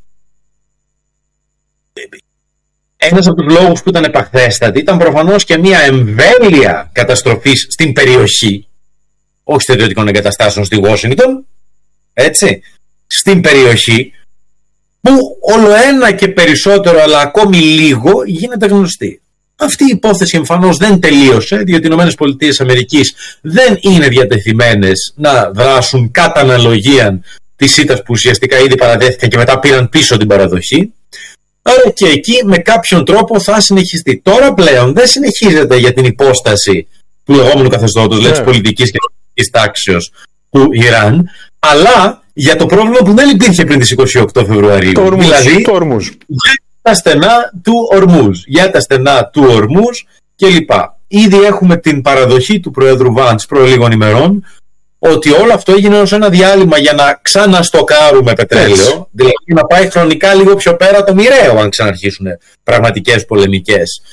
Ένας από τους λόγους που ήταν επαχθέστατοι ήταν προφανώς και μια εμβέλεια καταστροφής στην περιοχή, όχι στρατιωτικών εγκαταστάσεων στη Washington, έτσι, στην περιοχή, που όλο ένα και περισσότερο, αλλά ακόμη λίγο, γίνεται γνωστή. Αυτή η υπόθεση εμφανώς δεν τελείωσε, διότι οι ΗΠΑ δεν είναι διατεθειμένες να δράσουν κατά αναλογία της ήττας που ουσιαστικά ήδη παραδέχθηκαν και μετά πήραν πίσω την παραδοχή. Άρα και εκεί με κάποιον τρόπο θα συνεχιστεί. Τώρα πλέον δεν συνεχίζεται για την υπόσταση του λεγόμενου καθεστώτος, της πολιτικής και της τάξεως του Ιράν, αλλά για το πρόβλημα που δεν υπήρχε πριν τις 28 Φεβρουαρίου. Δηλαδή, για τα στενά του Ορμούζ κλπ. Ήδη έχουμε την παραδοχή του Προέδρου Βαντς προ λίγων ημερών ότι όλο αυτό έγινε ως ένα διάλειμμα για να ξαναστοκάρουμε πετρέλαιο, δηλαδή να πάει χρονικά λίγο πιο πέρα το μοιραίο αν ξαναρχίσουν πραγματικές πολεμικές.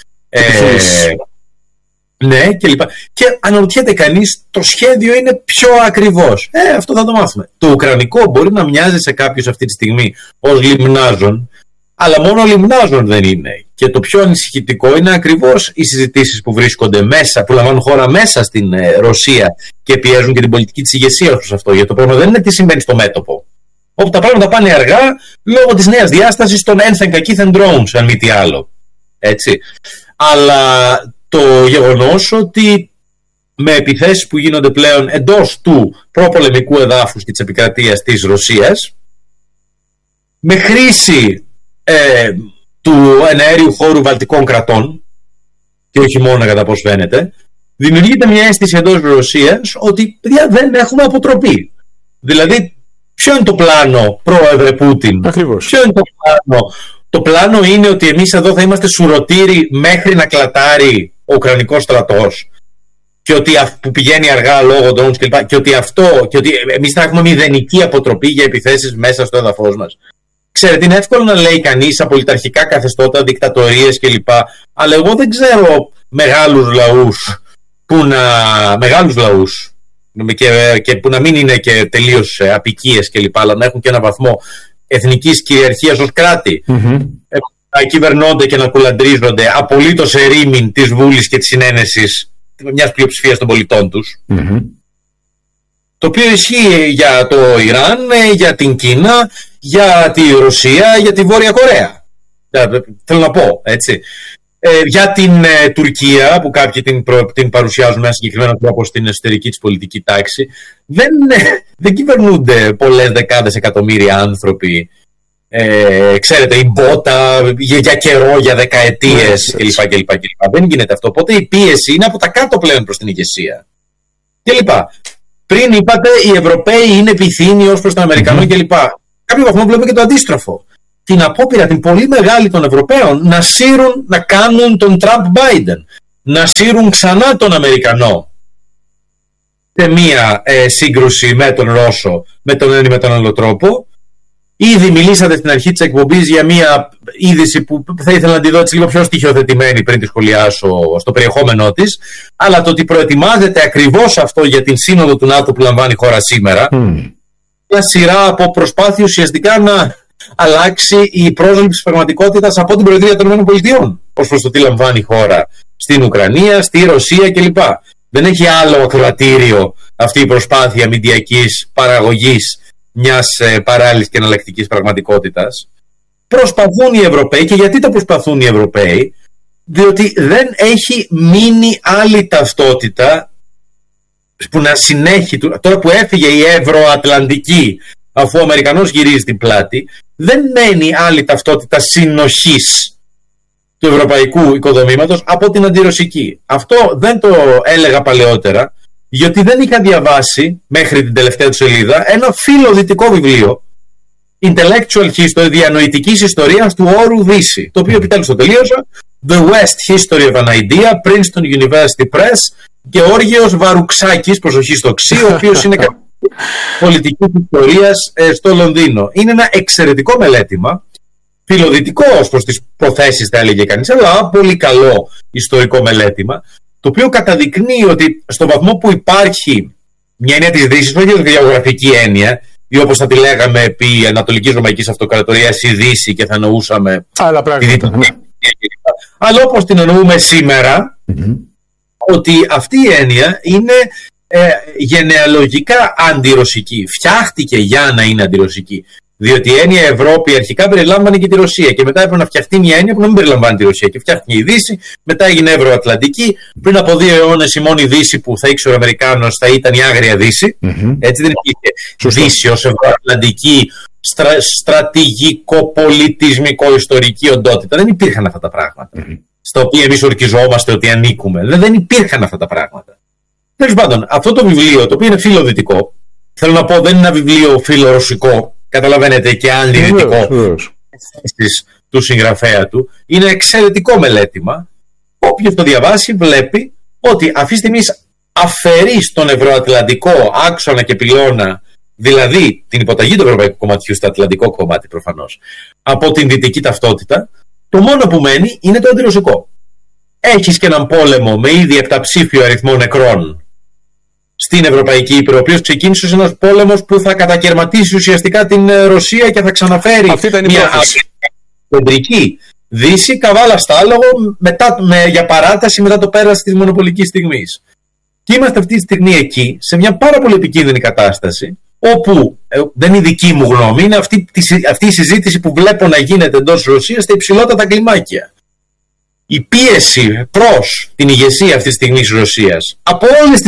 Ναι, κλπ. Και αναρωτιέται κανείς, το σχέδιο είναι πιο ακριβώς. Αυτό θα το μάθουμε. Το ουκρανικό μπορεί να μοιάζει σε κάποιους αυτή τη στιγμή ως λιμνάζον, αλλά μόνο λιμνάζον δεν είναι. Και το πιο ανησυχητικό είναι ακριβώς οι συζητήσεις που βρίσκονται μέσα, που λαμβάνουν χώρα μέσα στην Ρωσία και πιέζουν και την πολιτική της ηγεσίας προς αυτό. Γιατί το πρόβλημα δεν είναι τι συμβαίνει στο μέτωπο. Όπου τα πράγματα πάνε αργά λόγω της νέας διάστασης των ένθεν κακήθεν drones, αν μη τι άλλο. Έτσι. Αλλά το γεγονός ότι με επιθέσεις που γίνονται πλέον εντός του προπολεμικού εδάφους και της επικρατείας της Ρωσίας, με χρήση του εναέριου χώρου βαλτικών κρατών, και όχι μόνο κατά πώς φαίνεται, δημιουργείται μια αίσθηση εντός της Ρωσίας ότι παιδιά, δεν έχουμε αποτροπή. Δηλαδή, ποιο είναι το πλάνο, πρόεδρε Πούτιν? Ακριβώς. Ποιο είναι το πλάνο? Το πλάνο είναι ότι εμείς εδώ θα είμαστε σουρωτήροι μέχρι να κλατάρει ο Ουκρανικός στρατός, και ότι που πηγαίνει αργά λόγω drones κλπ. Και ότι εμείς θα έχουμε μηδενική αποτροπή για επιθέσεις μέσα στο έδαφος μας. Ξέρετε, είναι εύκολο να λέει κανείς απολυταρχικά καθεστώτα, δικτατορίες κλπ. Αλλά εγώ δεν ξέρω μεγάλους λαούς και που να μην είναι και τελείως απικίες κλπ. Αλλά να έχουν και ένα βαθμό εθνικής κυριαρχίας ως κράτη. Να κυβερνώνται και να κουλαντρίζονται απολύτως ερήμην της Βούλης και της συνένεσης μιας πλειοψηφίας των πολιτών τους. Το οποίο ισχύει για το Ιράν, για την Κίνα, για τη Ρωσία, για τη Βόρεια Κορέα. Θέλω να πω, έτσι. Για την Τουρκία, που κάποιοι την παρουσιάζουν με ένα συγκεκριμένο τρόπο στην εσωτερική της πολιτική τάξη, δεν κυβερνούνται πολλές δεκάδες εκατομμύρια άνθρωποι. Ξέρετε, η μπότα για καιρό, για δεκαετίες κλπ. Δεν γίνεται αυτό. Οπότε η πίεση είναι από τα κάτω πλέον προς την ηγεσία. Κλπ. Πριν είπατε οι Ευρωπαίοι είναι πυθύνοι ως προς τον Αμερικανό κλπ. Κάποιο βαθμό βλέπουμε και το αντίστροφο. Την απόπειρα, την πολύ μεγάλη των Ευρωπαίων να κάνουν τον Τραμπ Biden, να σύρουν ξανά τον Αμερικανό σε μία σύγκρουση με τον Ρώσο, με τον ένα ή με τον άλλο τρόπο. Ήδη μιλήσατε στην αρχή της εκπομπής για μία είδηση που θα ήθελα να τη δω έτσι λίγο πιο στοιχειοθετημένη πριν τη σχολιάσω στο περιεχόμενό της, αλλά το ότι προετοιμάζεται ακριβώς αυτό για την σύνοδο του ΝΑΤΟ που λαμβάνει η χώρα σήμερα, μια σειρά από προσπάθειες ουσιαστικά να αλλάξει η πρόσληψη πραγματικότητας από την Προεδρία των ΗΠΑ ως προς το τι λαμβάνει η χώρα στην Ουκρανία, στη Ρωσία κλπ. Δεν έχει άλλο ακροατήριο αυτή η προσπάθεια μηντιακής παραγωγής μιας παράλληλης και εναλλακτικής πραγματικότητας. Προσπαθούν οι Ευρωπαίοι, και γιατί το προσπαθούν οι Ευρωπαίοι? Διότι δεν έχει μείνει άλλη ταυτότητα που να συνέχει. Τώρα που έφυγε η Ευρωατλαντική, αφού ο Αμερικανός γυρίζει την πλάτη, δεν μένει άλλη ταυτότητα συνοχής του ευρωπαϊκού οικοδομήματος από την αντιρωσική. Αυτό δεν το έλεγα παλαιότερα, γιατί δεν είχα διαβάσει μέχρι την τελευταία του σελίδα ένα φιλοδυτικό βιβλίο, Intellectual History, διανοητικής ιστορίας του όρου Δύση, το οποίο επιτέλους το τελείωσα, The West History of an Idea, Princeton University Press, Γεώργιος Βαρουξάκης, προσοχή στο ξύ, ο οποίος είναι πολιτικής ιστορίας στο Λονδίνο. Είναι ένα εξαιρετικό μελέτημα, φιλοδυτικό ως προς τις προθέσεις θα έλεγε κανείς, αλλά πολύ καλό ιστορικό μελέτημα, το οποίο καταδεικνύει ότι στο βαθμό που υπάρχει μια έννοια της Δύσης, όχι για γεωγραφική έννοια, ή όπως θα τη λέγαμε επί Ανατολικής Ρωμαϊκής Αυτοκρατορίας η Δύση και θα εννοούσαμε άλλα πράγματα, αλλά όπως την εννοούμε σήμερα, ότι αυτή η έννοια είναι γενεαλογικά αντιρωσική. Φτιάχτηκε για να είναι αντιρωσική. Διότι η έννοια Ευρώπη αρχικά περιλάμβανε και τη Ρωσία και μετά έπρεπε να φτιαχτεί μια έννοια που να μην περιλαμβάνει τη Ρωσία. Και φτιάχτηκε η Δύση, μετά έγινε Ευρωατλαντική. Πριν από 2 αιώνες η μόνη Δύση που θα ήξερε ο Αμερικάνος θα ήταν η Άγρια Δύση. Έτσι δεν υπήρχε Δύση ως Ευρωατλαντική στρατηγικο-πολιτισμικο-ιστορική οντότητα. Δεν υπήρχαν αυτά τα πράγματα. Στα οποία εμείς ορκιζόμαστε ότι ανήκουμε. Δεν υπήρχαν αυτά τα πράγματα. Τέλος πάντων, αυτό το βιβλίο, το οποίο είναι φιλοδυτικό, θέλω να πω δεν είναι ένα βιβλίο φιλορωσικό. Καταλαβαίνετε, και αντιδυτικό του συγγραφέα του. Είναι εξαιρετικό μελέτημα. Όποιος το διαβάσει βλέπει ότι αυτή τη στιγμή αφαιρεί στον ευρωατλαντικό άξονα και πυλώνα, δηλαδή την υποταγή του ευρωπαϊκού κομματιού στο ατλαντικό κομμάτι προφανώς, από την δυτική ταυτότητα, το μόνο που μένει είναι το αντιρωσικό. Έχεις και έναν πόλεμο με ήδη επταψήφιο αριθμό νεκρών στην Ευρωπαϊκή Ήπειρο, ο οποίος ξεκίνησε ως ένας πόλεμος που θα κατακαιρματίσει ουσιαστικά την Ρωσία και θα ξαναφέρει μια κεντρική Δύση καβάλα στάλογο για παράταση μετά το πέρας της μονοπολικής στιγμής. Και είμαστε αυτή τη στιγμή εκεί, σε μια πάρα πολύ επικίνδυνη κατάσταση, όπου δεν είναι δική μου γνώμη, είναι αυτή η συζήτηση που βλέπω να γίνεται εντός Ρωσίας στα υψηλότατα κλιμάκια. Η πίεση προς την ηγεσία αυτή τη στιγμή της Ρωσίας από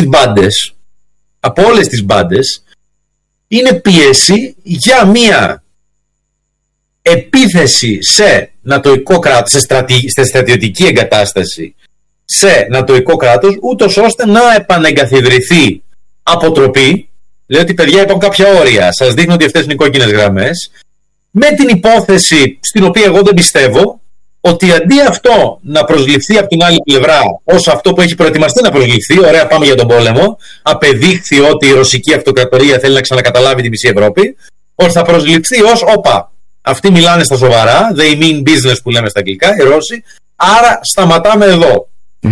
όλες τις μπάντες είναι πίεση για μια επίθεση σε νατοϊκό κράτος, σε στρατιωτική εγκατάσταση σε νατοϊκό κράτος, ούτως ώστε να επανεγκαθιδρυθεί αποτροπή. Λέει ότι παιδιά υπάρχουν κάποια όρια, σας δείχνω ότι αυτές είναι οι κόκκινες γραμμές, με την υπόθεση στην οποία εγώ δεν πιστεύω, ότι αντί αυτό να προσληφθεί από την άλλη πλευρά ως αυτό που έχει προετοιμαστεί να προσληφθεί, ωραία πάμε για τον πόλεμο, απεδείχθη ότι η ρωσική αυτοκρατορία θέλει να ξανακαταλάβει τη μισή Ευρώπη, ώστε θα προσληφθεί ως όπα. Αυτοί μιλάνε στα σοβαρά, they mean business που λέμε στα αγγλικά, οι Ρώσοι, άρα σταματάμε εδώ.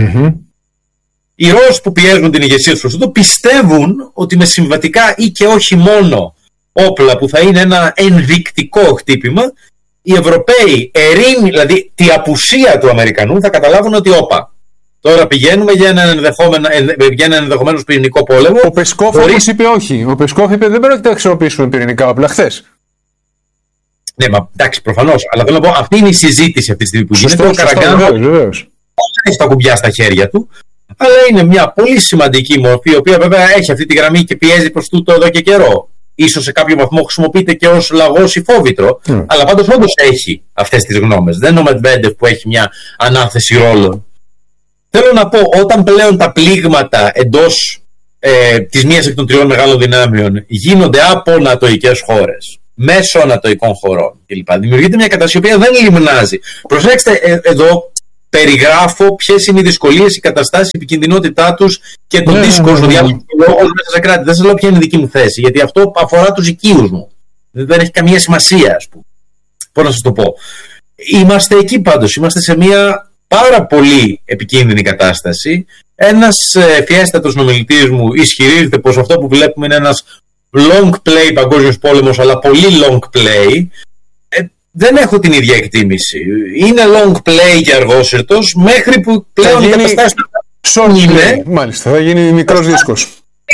Οι Ρώσοι που πιέζουν την ηγεσία του Ρωσίου πιστεύουν ότι με συμβατικά ή και όχι μόνο όπλα που θα είναι ένα ενδεικτικό χτύπημα, οι Ευρωπαίοι δηλαδή τη απουσία του Αμερικανού θα καταλάβουν ότι όπα. Τώρα πηγαίνουμε για ένα ενδεχομένως πυρηνικό πόλεμο. Ο Πεσκόφ όμως είπε όχι. Ο Πεσκόφ είπε δεν πρόκειται να χρησιμοποιήσουμε πυρηνικά όπλα χθες. Ναι, μα εντάξει, προφανώς. Αλλά θέλω να πω, αυτή είναι η συζήτηση αυτή τη στιγμή που γίνεται. Ο Καραγκάνος δεν έχει τα κουμπιά στα χέρια του, αλλά είναι μια πολύ σημαντική μορφή, η οποία βέβαια έχει αυτή τη γραμμή και πιέζει προς τούτο εδώ και καιρό. Ίσως σε κάποιο βαθμό χρησιμοποιείται και ως λαγός ή φόβητρο, αλλά πάντως όντως έχει αυτές τις γνώμες. Δεν είναι ο Μετβέντεφ που έχει μια ανάθεση ρόλων. Θέλω να πω, όταν πλέον τα πλήγματα εντός της μίας εκ των τριών μεγάλων δυνάμεων γίνονται από νατοικές χώρες, μέσω νατοικών χωρών κλπ. Δημιουργείται μια κατάσταση η οποία δεν λιμνάζει. Προσέξτε, εδώ περιγράφω ποιες είναι οι δυσκολίες, οι καταστάσεις, η επικινδυνότητά τους και τον δύσκολο διάλογο μέσα σε κράτη. Δεν σας λέω ποια είναι η δική μου θέση, γιατί αυτό αφορά τους οικείους μου. Δεν έχει καμία σημασία, ας πούμε. Πώς να σας το πω. Είμαστε εκεί πάντως. Είμαστε σε μια πάρα πολύ επικίνδυνη κατάσταση. Ένας φιέστατος συνομιλητής μου ισχυρίζεται πως αυτό που βλέπουμε είναι ένας long play παγκόσμιος πόλεμος, αλλά πολύ long play. Δεν έχω την ίδια εκτίμηση. Είναι long play και αργόσυρτος, μέχρι που πλέον οι καταστάσεις είναι. Μάλιστα, θα γίνει μικρός δίσκος.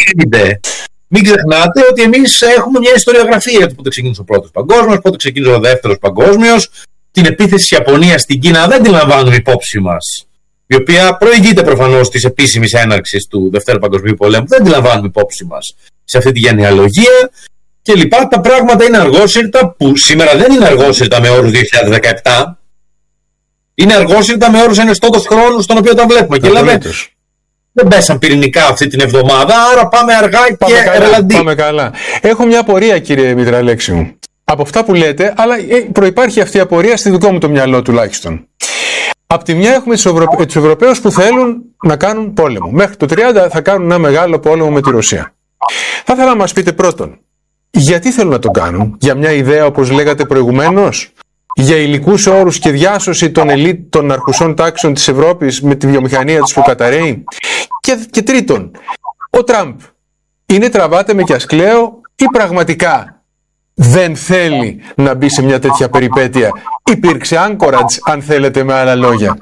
Μην ξεχνάτε ότι εμείς έχουμε μια ιστοριογραφία του πότε ξεκίνησε ο πρώτος παγκόσμιος, πότε ξεκίνησε ο δεύτερος παγκόσμιος. Την επίθεση της Ιαπωνίας στην Κίνα δεν την λαμβάνουμε υπόψη μας, η οποία προηγείται προφανώς της επίσημης έναρξης του Δευτέρου Παγκοσμίου Πολέμου. Δεν την λαμβάνουμε υπόψη μας σε αυτή τη γενεαλογία και λοιπά. Τα πράγματα είναι αργόσυρτα, που σήμερα δεν είναι αργόσυρτα με όρους 2017. Είναι αργόσυρτα με όρους ενεστώτος χρόνου στον οποίο τα βλέπουμε. Και λέμε, δεν πέσαν πυρηνικά αυτή την εβδομάδα, άρα πάμε αργά και ρελαντί. Πάμε καλά. Έχω μια απορία, κύριε Μητραλέξη μου, από αυτά που λέτε, αλλά προϋπάρχει αυτή η απορία στη δικό μου το μυαλό τουλάχιστον. Απ' τη μια έχουμε τους Ευρωπαίους που θέλουν να κάνουν πόλεμο. Μέχρι το 30 θα κάνουν ένα μεγάλο πόλεμο με τη Ρωσία. Θα ήθελα να μας πείτε πρώτον, γιατί θέλουν να τον κάνουν? Για μια ιδέα, όπως λέγατε προηγουμένως, για υλικούς όρους και διάσωση των ελίτ των αρχουσών τάξεων της Ευρώπης με τη βιομηχανία της που καταραίει? Και τρίτον, ο Τραμπ είναι τραβάτε με κι ασκλαίο ή πραγματικά δεν θέλει να μπει σε μια τέτοια περιπέτεια? Υπήρξε Anchorage, αν θέλετε, με άλλα λόγια.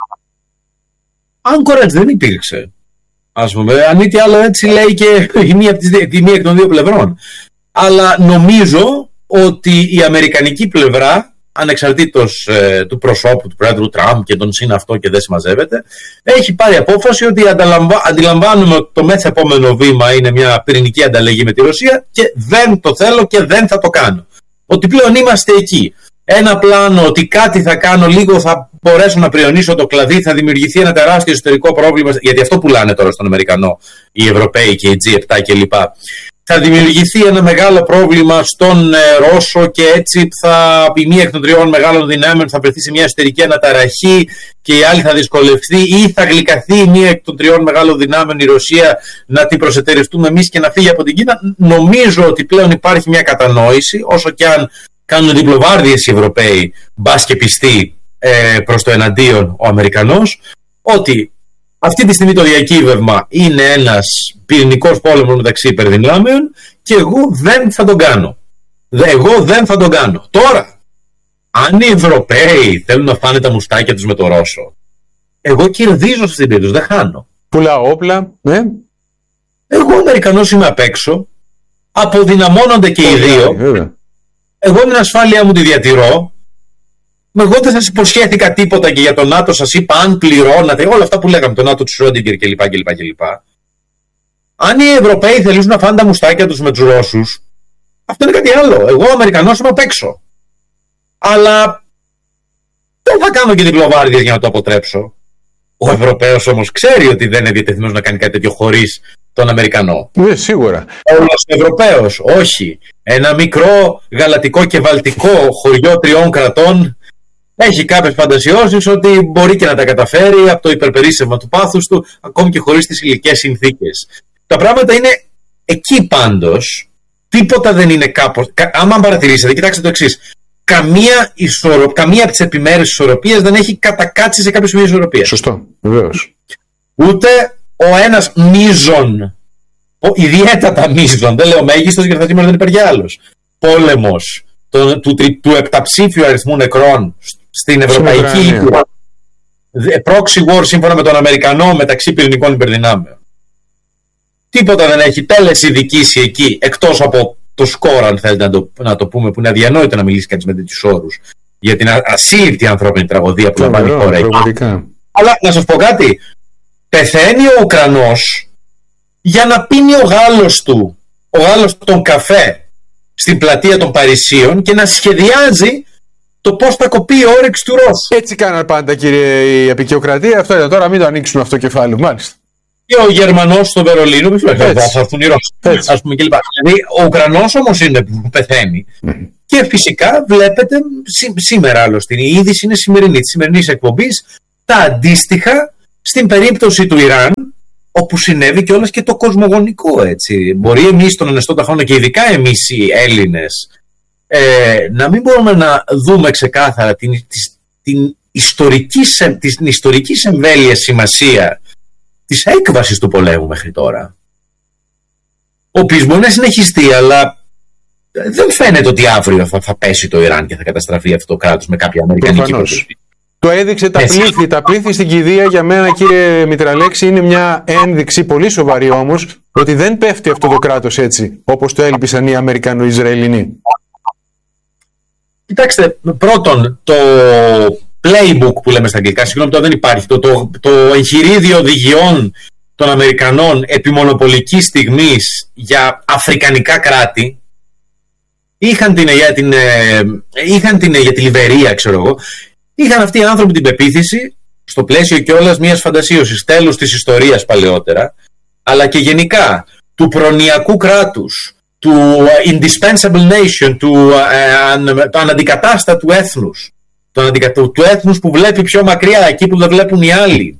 Anchorage δεν υπήρξε. Ας πούμε, αν μη τι άλλο, έτσι λέει και η μία εκ των δύο πλευρών. Αλλά νομίζω ότι η αμερικανική πλευρά, ανεξαρτήτως του προσώπου του πρόεδρου Τραμπ και τον συν αυτό και δεν συμμαζεύεται, έχει πάρει απόφαση ότι αντιλαμβάνουμε ότι το μέθ επόμενο βήμα είναι μια πυρηνική ανταλλαγή με τη Ρωσία και δεν το θέλω και δεν θα το κάνω. Ότι πλέον είμαστε εκεί. Ένα πλάνο ότι κάτι θα κάνω, λίγο θα μπορέσω να πριονίσω το κλαδί, θα δημιουργηθεί ένα τεράστιο εσωτερικό πρόβλημα, γιατί αυτό πουλάνε τώρα στον Αμερικανό οι Ευρωπαίοι και οι G7 κλπ. Θα δημιουργηθεί ένα μεγάλο πρόβλημα στον Ρώσο και έτσι η μία εκ των τριών μεγάλων δυνάμεων θα βρεθεί σε μια εσωτερική αναταραχή και η άλλη θα δυσκολευτεί, ή θα γλυκαθεί η μία εκ των τριών μεγάλων δυνάμεων, η Ρωσία, να την προσετεριστούμε εμείς και να φύγει από την Κίνα. Νομίζω ότι πλέον υπάρχει μια κατανόηση, όσο και αν κάνουν διπλοβάρδιες οι Ευρωπαίοι, μπας και πιστοί προς το εναντίον ο Αμερικανός, ότι αυτή τη στιγμή το διακύβευμα είναι ένας πυρηνικός πόλεμος μεταξύ υπερδυνάμεων και εγώ δεν θα τον κάνω. Εγώ δεν θα τον κάνω. Τώρα, αν οι Ευρωπαίοι θέλουν να φάνε τα μουστάκια τους με το Ρώσο, εγώ κερδίζω σε αυτήν την περίπτωση, δεν χάνω. Πουλάω όπλα, ναι. Εγώ Αμερικανός είμαι απ' έξω, αποδυναμώνονται και οι δύο. Εγώ την ασφάλειά μου τη διατηρώ. Εγώ δεν σας υποσχέθηκα τίποτα και για το ΝΑΤΟ σας είπα αν πληρώνατε, όλα αυτά που λέγαμε, το ΝΑΤΟ του Σρόντιγκερ κλπ. Αν οι Ευρωπαίοι θελήσουν να φάνε τα μουστάκια τους με τους Ρώσους, αυτό είναι κάτι άλλο. Εγώ Αμερικανός είμαι απ' έξω. Αλλά δεν θα κάνω και διπλοβάρδιες για να το αποτρέψω. Ο Ευρωπαίος όμως ξέρει ότι δεν είναι διατεθειμένος να κάνει κάτι τέτοιο χωρίς τον Αμερικανό. Ναι, σίγουρα. Όλος ο Ευρωπαίος, όχι. Ένα μικρό γαλατικό και βαλτικό χωριό 3 κρατών έχει κάποιες φαντασιώσεις ότι μπορεί και να τα καταφέρει από το υπερπερίσσευμα του πάθους του, ακόμη και χωρίς τις υλικές συνθήκες. Τα πράγματα είναι εκεί πάντως. Τίποτα δεν είναι κάπως. Άμα παρατηρήσετε, κοιτάξτε το εξής. Καμία από τις επιμέρους ισορροπίες δεν έχει κατακάτσει σε κάποιο σημείο ισορροπίας. Σωστό, βεβαίως. Ούτε ο ένας μείζον, ιδιαίτερα μείζον, δεν λέω μέγιστος γιατί σήμερα δεν υπάρχει άλλος, πόλεμος του επταψήφιου αριθμού νεκρών στην Ευρωπαϊκή Ήπειρο, proxy war σύμφωνα με τον Αμερικανό μεταξύ πυρηνικών υπερδυνάμεων. Τίποτα δεν έχει τέλεση δικήσει εκεί, εκτός από το σκορ, αν θέλετε να το πούμε, που είναι αδιανόητο να μιλήσει κανείς με τέτοιους όρους για την ασύλληπτη ανθρώπινη τραγωδία που λαμβάνει η χώρα εκεί. Αλλά να σας πω κάτι, πεθαίνει ο Ουκρανός για να πίνει ο Γάλλος τον καφέ στην πλατεία των Παρισίων και να σχεδιάζει το πώς θα κοπεί η όρεξη του Ρώσου. Έτσι κάναν πάντα, κύριε, η απεικιοκρατία. Αυτό ήταν. Τώρα μην το ανοίξουμε αυτό το κεφάλαιο, μάλιστα. Και ο Γερμανός στο Βερολίνο, που θα έρθουν οι Ρώσοι, ας πούμε, κλπ. Δηλαδή, ο Ουκρανός όμως είναι που πεθαίνει. Και φυσικά βλέπετε σήμερα, άλλωστε, η είδηση είναι σημερινή, της σημερινής εκπομπής, τα αντίστοιχα στην περίπτωση του Ιράν, όπου συνέβη κιόλας και το κοσμογονικό, έτσι. Μπορεί εμείς τον ενεστώτα χρόνο και ειδικά εμείς οι Έλληνες να μην μπορούμε να δούμε ξεκάθαρα την ιστορική εμβέλεια σημασία της έκβασης του πολέμου μέχρι τώρα, ο οποίος μπορεί να συνεχιστεί, αλλά δεν φαίνεται ότι αύριο θα πέσει το Ιράν και θα καταστραφεί αυτό το κράτος με κάποια αμερικανική προτροπή. Το έδειξε τα πλήθη στην κηδεία. Για μένα, κύριε Μητραλέξη, είναι μια ένδειξη πολύ σοβαρή όμως ότι δεν πέφτει αυτό το κράτος έτσι όπως το έλπισαν οι Αμερικανο-Ισραηλινοί. Κοιτάξτε, πρώτον, το playbook που λέμε στα αγγλικά, συγγνώμη, το δεν υπάρχει, το εγχειρίδιο οδηγιών των Αμερικανών επιμονοπολικής στιγμής για αφρικανικά κράτη, είχαν για τη Λιβερία, ξέρω εγώ, είχαν αυτοί οι άνθρωποι την πεποίθηση, στο πλαίσιο κιόλας μιας φαντασίωσης, τέλος της ιστορίας παλαιότερα, αλλά και γενικά του προνοιακού κράτους, του indispensable nation, του αναντικατάστατου έθνους, του έθνους που βλέπει πιο μακριά, εκεί που δεν βλέπουν οι άλλοι,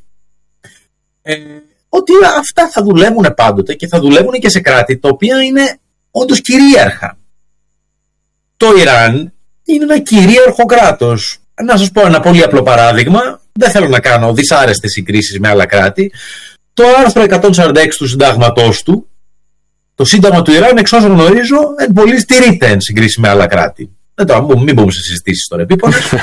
ότι αυτά θα δουλεύουν πάντοτε και θα δουλεύουν και σε κράτη τα οποία είναι όντως κυρίαρχα. Το Ιράν είναι ένα κυρίαρχο κράτος. Να σας πω ένα πολύ απλό παράδειγμα, δεν θέλω να κάνω δυσάρεστες συγκρίσεις με άλλα κράτη. Το άρθρο 146 του συντάγματός του, το σύνταγμα του Ιράν, εξ όσων γνωρίζω, εν πολύ στηρείται εν συγκρίση με άλλα κράτη. Μην μπούμε σε συζητήσεις τώρα επίπονες.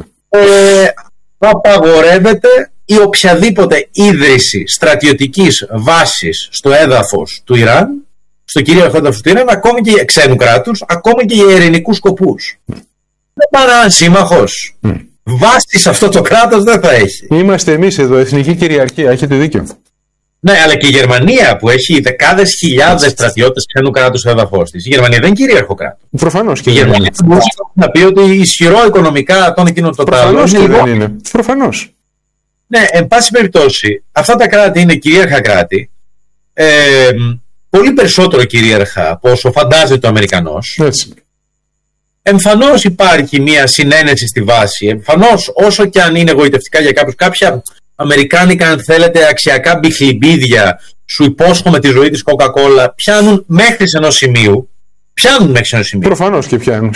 Απαγορεύεται η οποιαδήποτε ίδρυση στρατιωτικής βάσης στο έδαφος του Ιράν, στο κυρίαρχο έδαφος του Ιράν, ακόμη και ξένου κράτους, ακόμη και για ειρηνικούς σκοπούς. Δεν πάει έναν σύμμαχος. Βάση σε αυτό το κράτος δεν θα έχει. Είμαστε εμείς εδώ, εθνική κυριαρχία, έχετε δίκιο. Ναι, αλλά και η Γερμανία που έχει δεκάδες χιλιάδες στρατιώτες ξένου κράτους στο έδαφος της. Η Γερμανία δεν είναι κυρίαρχο κράτος. Προφανώς και η Γερμανία μπορεί να πει ότι ισχυρό οικονομικά τον εκείνο το κράτος. Προφανώς και δεν είναι. Προφανώς. Ναι, εν πάση περιπτώσει, αυτά τα κράτη είναι κυρίαρχα κράτη. Πολύ περισσότερο κυρίαρχα από όσο φαντάζεται ο Αμερικανός. Έτσι. Εμφανώς υπάρχει μια συνένεση στη βάση. Εμφανώς, όσο και αν είναι εγωιτευτικά για κάποιους, κάποια αμερικάνικα, αν θέλετε, αξιακά μπιχλιμπίδια, σου υπόσχομαι τη ζωή της Coca-Cola, πιάνουν μέχρι ενός σημείου. Προφανώς και πιάνουν.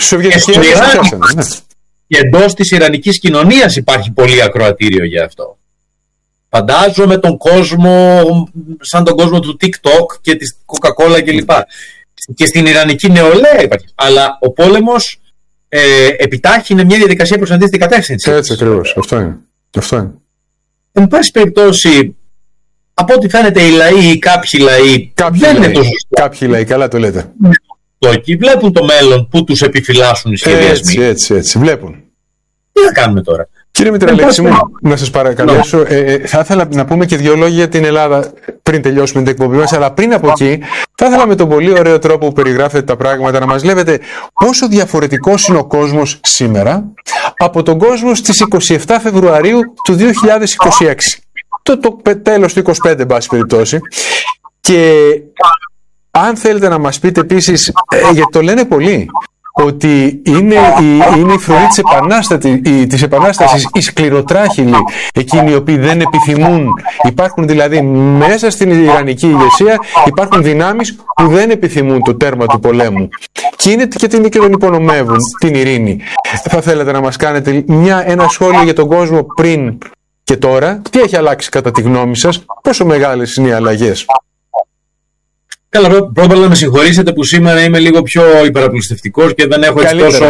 Και εντός της ιρανικής κοινωνίας υπάρχει πολύ ακροατήριο για αυτό. Φαντάζομαι τον κόσμο, σαν τον κόσμο του TikTok και της Coca-Cola κλπ. Και στην ιρανική νεολαία υπάρχει. Αλλά ο πόλεμος επιτάχυνε μια διαδικασία προς αντίθετη κατεύθυνση. Έτσι ακριβώς. Αυτό είναι. Εν πάση περιπτώσει, από ό,τι φαίνεται οι λαοί ή κάποιοι λαοί δεν είναι τόσο σωστά. Κάποιοι λαοί, καλά το λέτε. Και βλέπουν το μέλλον που τους επιφυλάσσουν οι σχεδιασμοί. Έτσι, βλέπουν. Τι θα κάνουμε τώρα. Κύριε Μητραλέξη μου, να σας παρακαλέσω, θα ήθελα να πούμε και δύο λόγια για την Ελλάδα πριν τελειώσουμε την εκπομπή μας, αλλά πριν από εκεί θα ήθελα με τον πολύ ωραίο τρόπο που περιγράφετε τα πράγματα να μας λέτε πόσο διαφορετικός είναι ο κόσμος σήμερα από τον κόσμο στις 27 Φεβρουαρίου του 2026. Το τέλος του 25, εν πάση περιπτώσει. Και αν θέλετε να μας πείτε επίσης, γιατί το λένε πολλοί, ότι είναι η φρουρή της Επανάστασης, οι σκληροτράχυλοι, εκείνοι οι οποίοι δεν επιθυμούν. Υπάρχουν δηλαδή μέσα στην Ιρανική ηγεσία, υπάρχουν δυνάμεις που δεν επιθυμούν το τέρμα του πολέμου. Και τον υπονομεύουν την ειρήνη. Θα θέλετε να μας κάνετε ένα σχόλιο για τον κόσμο πριν και τώρα? Τι έχει αλλάξει κατά τη γνώμη σας? Πόσο μεγάλες είναι οι αλλαγές? Καλά, πρώτα να με συγχωρήσετε που σήμερα είμαι λίγο πιο υπεραπλουστευτικός και δεν έχω έτσι τόσο.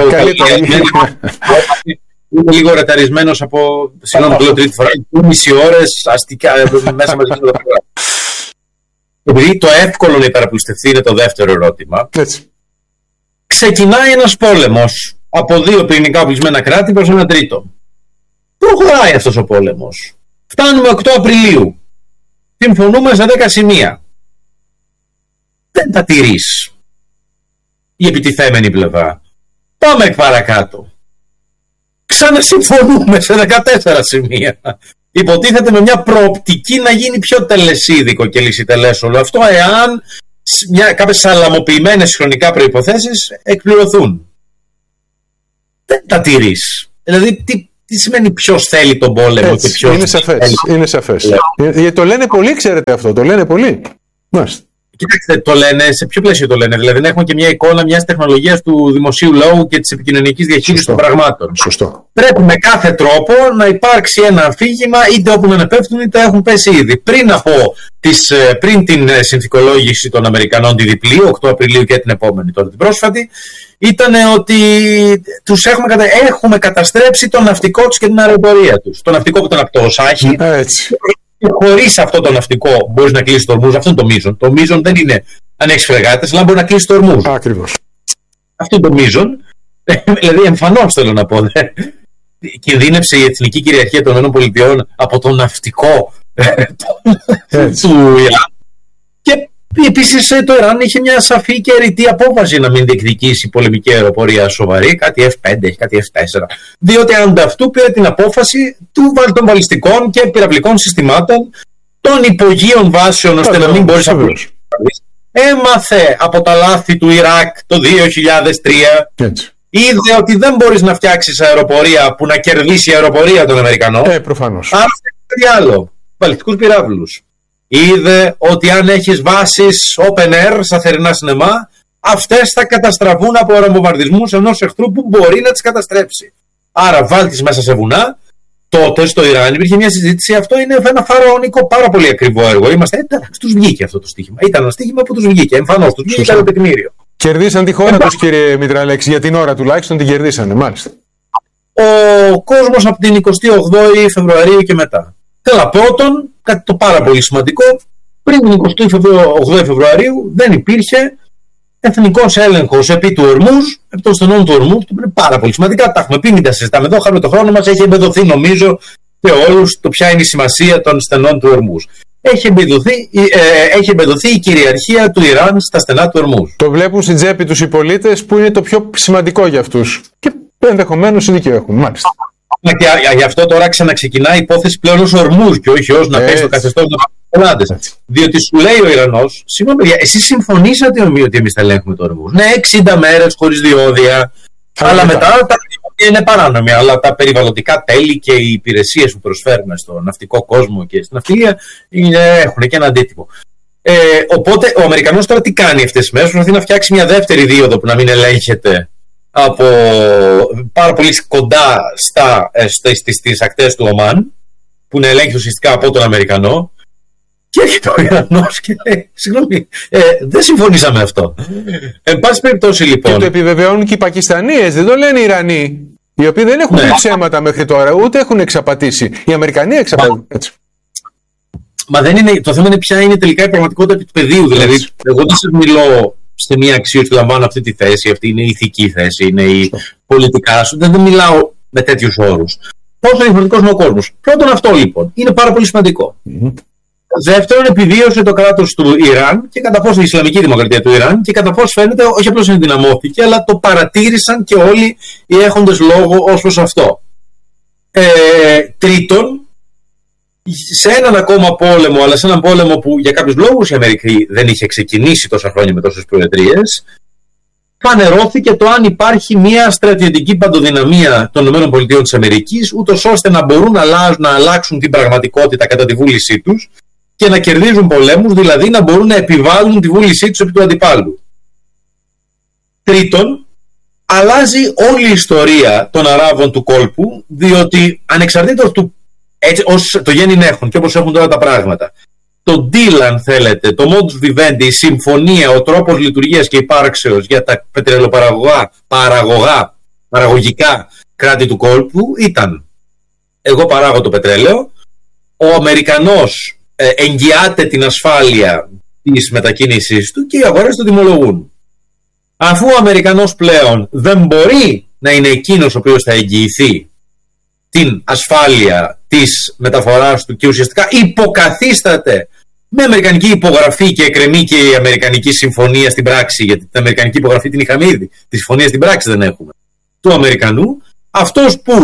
Είμαι λίγο ρεταρισμένος από. Συγγνώμη, το λέω τρίτη φορά. Μισή ώρες αστικά μέσα με το πρόγραμμα. Επειδή το εύκολο να υπεραπλουστευτεί είναι το δεύτερο ερώτημα. Έτσι. Ξεκινάει ένας πόλεμος από δύο πυρηνικά οπλισμένα κράτη προς ένα τρίτο. Προχωράει αυτός ο πόλεμος. Φτάνουμε 8 Απριλίου. Συμφωνούμε σε 10 σημεία. Δεν τα τηρείς η επιτιθέμενη πλευρά. Πάμε παρακάτω. Ξανασυμφωνούμε σε 14 σημεία. υποτίθεται με μια προοπτική να γίνει πιο τελεσίδικο και λυσιτελές όλο αυτό, εάν κάποιες σαλαμοποιημένες χρονικά προϋποθέσεις εκπληρωθούν. Δεν τα τηρείς. Δηλαδή, τι σημαίνει ποιος θέλει τον πόλεμο? Έτσι, και ποιος είναι σαφές. Γιατί το λένε πολύ, ξέρετε αυτό, το λένε πολύ. Μάλιστα. Κοιτάξτε, το λένε, σε ποιο πλαίσιο το λένε? Δηλαδή, να έχουμε και μια εικόνα μιας τεχνολογίας του δημοσίου λόγου και της επικοινωνικής διαχείρισης των πραγμάτων. Σωστό. Πρέπει με κάθε τρόπο να υπάρξει ένα αφήγημα, είτε όπου να πέφτουν είτε έχουν πέσει ήδη. Πριν την συνθηκολόγηση των Αμερικανών, τη διπλή, 8 Απριλίου και την επόμενη, τώρα την πρόσφατη, ήταν ότι τους έχουμε καταστρέψει το ναυτικό τους και την αεροπορία τους. Το ναυτικό που ήταν από το Οσάχη. Χωρίς αυτό το ναυτικό μπορείς να κλείσεις το ορμούς. Αυτό είναι το μείζον. Το μείζον δεν είναι αν έχεις φρεγάτες, αλλά μπορεί να κλείσεις το ορμούς. Ακριβώς. Αυτό είναι το μείζον. Δηλαδή, εμφανώς θέλω να πω. Κινδύνευσε η εθνική κυριαρχία των ΗΠΑ από το ναυτικό του Ιράν. Και επίσης το Ιράν είχε μια σαφή και ρητή απόφαση να μην διεκδικήσει πολεμική αεροπορία σοβαρή, κάτι F5, κάτι F4. Διότι ανταυτού πήρε την απόφαση των βαλιστικών και πυραυλικών συστημάτων, των υπογείων βάσεων, ώστε να μην μπορείς να πουλήσεις. Έμαθε από τα λάθη του Ιράκ το 2003. Έτσι. Είδε ότι δεν μπορείς να φτιάξεις αεροπορία που να κερδίσει η αεροπορία των Αμερικανών. Προφανώς. Άρα κάτι άλλο. Βαλιστικούς πυράβλους. Είδε ότι αν έχεις βάσεις open air στα θερινά σινεμά, αυτές θα καταστραφούν από αεροβομβαρδισμούς ενός εχθρού που μπορεί να τις καταστρέψει. Άρα βάλτης μέσα σε βουνά. Τότε στο Ιράν υπήρχε μια συζήτηση. Αυτό είναι ένα φαραωνικό, πάρα πολύ ακριβό έργο. Τους βγήκε αυτό το στοίχημα. Ήταν ένα στοίχημα που τους βγήκε. Εμφανώς τους βγήκε το τεκμήριο. Κερδίσαν τη χώρα τους, κύριε Μητραλέξη, για την ώρα τουλάχιστον την κερδίσανε, μάλιστα. Ο κόσμος από την 28η Φεβρουαρίου και μετά. Θέλω πρώτον, κάτι το πάρα πολύ σημαντικό, πριν την 28η Φεβρουαρίου δεν υπήρχε εθνικός έλεγχος επί του ορμούς, επί των στενών του ορμού, που είναι πάρα πολύ σημαντικά. Τα έχουμε πει, μην τα συζητάμε εδώ, χάρη το χρόνο μας, έχει εμπεδοθεί νομίζω σε όλους το ποια είναι η σημασία των στενών του ορμούς. Έχει εμπεδοθεί η κυριαρχία του Ιράν στα στενά του ορμούς. Το βλέπουν στην τσέπη τους οι πολίτες, που είναι το πιο σημαντικό για αυτούς. Και ενδεχομένως δίκιο έχουν, μάλιστα. Και γι' αυτό τώρα ξαναξεκινάει η υπόθεση πλέον ως ορμούς και όχι ως να πέσει το καθεστώς των πελάτες. Διότι σου λέει ο Ιρανός, συγγνώμη παιδιά, εσείς συμφωνήσατε ότι εμείς θα ελέγχουμε το ορμούς. Ναι, 60 μέρες χωρίς διόδια. Αλλά μετά τα διόδια είναι παράνομη. Αλλά τα περιβαλλοντικά τέλη και οι υπηρεσίες που προσφέρουμε στο ναυτικό κόσμο και στην ναυτιλία έχουν και ένα αντίτυπο. Οπότε ο Αμερικανός τώρα τι κάνει αυτές τις μέρες? Προσπαθεί να φτιάξει μια δεύτερη δίωδο που να μην ελέγχεται από πάρα πολύ κοντά στις ακτές του Ομάν, που είναι ελέγχει ουσιαστικά από τον Αμερικανό, και έρχεται ο Ιρανός και λέει, συγγνώμη, δεν συμφωνήσαμε αυτό. Εν πάση περιπτώσει λοιπόν. Και το επιβεβαιώνουν και οι Πακιστανίες, δεν το λένε οι Ιρανοί, οι οποίοι δεν έχουν πει ψέματα μέχρι τώρα, ούτε έχουν εξαπατήσει. Οι Αμερικανοί εξαπατούν. Μα δεν είναι, το θέμα είναι ποια είναι τελικά η πραγματικότητα επί του πεδίου. Δηλαδή, εγώ δεν σας μιλώ σε μια αξίωση που λαμβάνω αυτή τη θέση, αυτή είναι η ηθική θέση, είναι η πολιτικά σου. Δεν μιλάω με τέτοιους όρους. Πόσο διαφορετικός είναι ο κόσμος. Πρώτον, αυτό λοιπόν είναι πάρα πολύ σημαντικό. Δεύτερον, επιβίωσε το κράτος του Ιράν και κατά πόσο η Ισλαμική Δημοκρατία του Ιράν και κατά πόσο φαίνεται όχι απλώς ενδυναμώθηκε, αλλά το παρατήρησαν και όλοι οι έχοντες λόγο ως προς αυτό. Τρίτον, σε έναν ακόμα πόλεμο, αλλά σε έναν πόλεμο που για κάποιους λόγους η Αμερική δεν είχε ξεκινήσει τόσα χρόνια με τόσες προεδρίες, φανερώθηκε το αν υπάρχει μια στρατιωτική παντοδυναμία των ΗΠΑ, ούτως ώστε να μπορούν να αλλάξουν την πραγματικότητα κατά τη βούλησή τους και να κερδίζουν πολέμους, δηλαδή να μπορούν να επιβάλλουν τη βούλησή τους επί του αντιπάλου. Τρίτον, αλλάζει όλη η ιστορία των Αράβων του κόλπου, διότι ανεξαρτήτως του έτσι ως το γέννην έχουν και όπως έχουν τώρα τα πράγματα, το deal, αν θέλετε, το modus vivendi, η συμφωνία, ο τρόπος λειτουργίας και υπάρξεως για τα παραγωγικά κράτη του κόλπου ήταν: εγώ παράγω το πετρέλαιο, ο Αμερικανός εγγυάται την ασφάλεια της μετακίνησής του και οι αγορές το τιμολογούν. Αφού ο Αμερικανός πλέον δεν μπορεί να είναι εκείνος ο οποίος θα εγγυηθεί την ασφάλεια της μεταφοράς του και ουσιαστικά υποκαθίσταται με αμερικανική υπογραφή και εκκρεμεί και η αμερικανική συμφωνία στην πράξη, γιατί την αμερικανική υπογραφή την είχαμε ήδη, τη συμφωνία στην πράξη δεν έχουμε, του Αμερικανού, αυτός που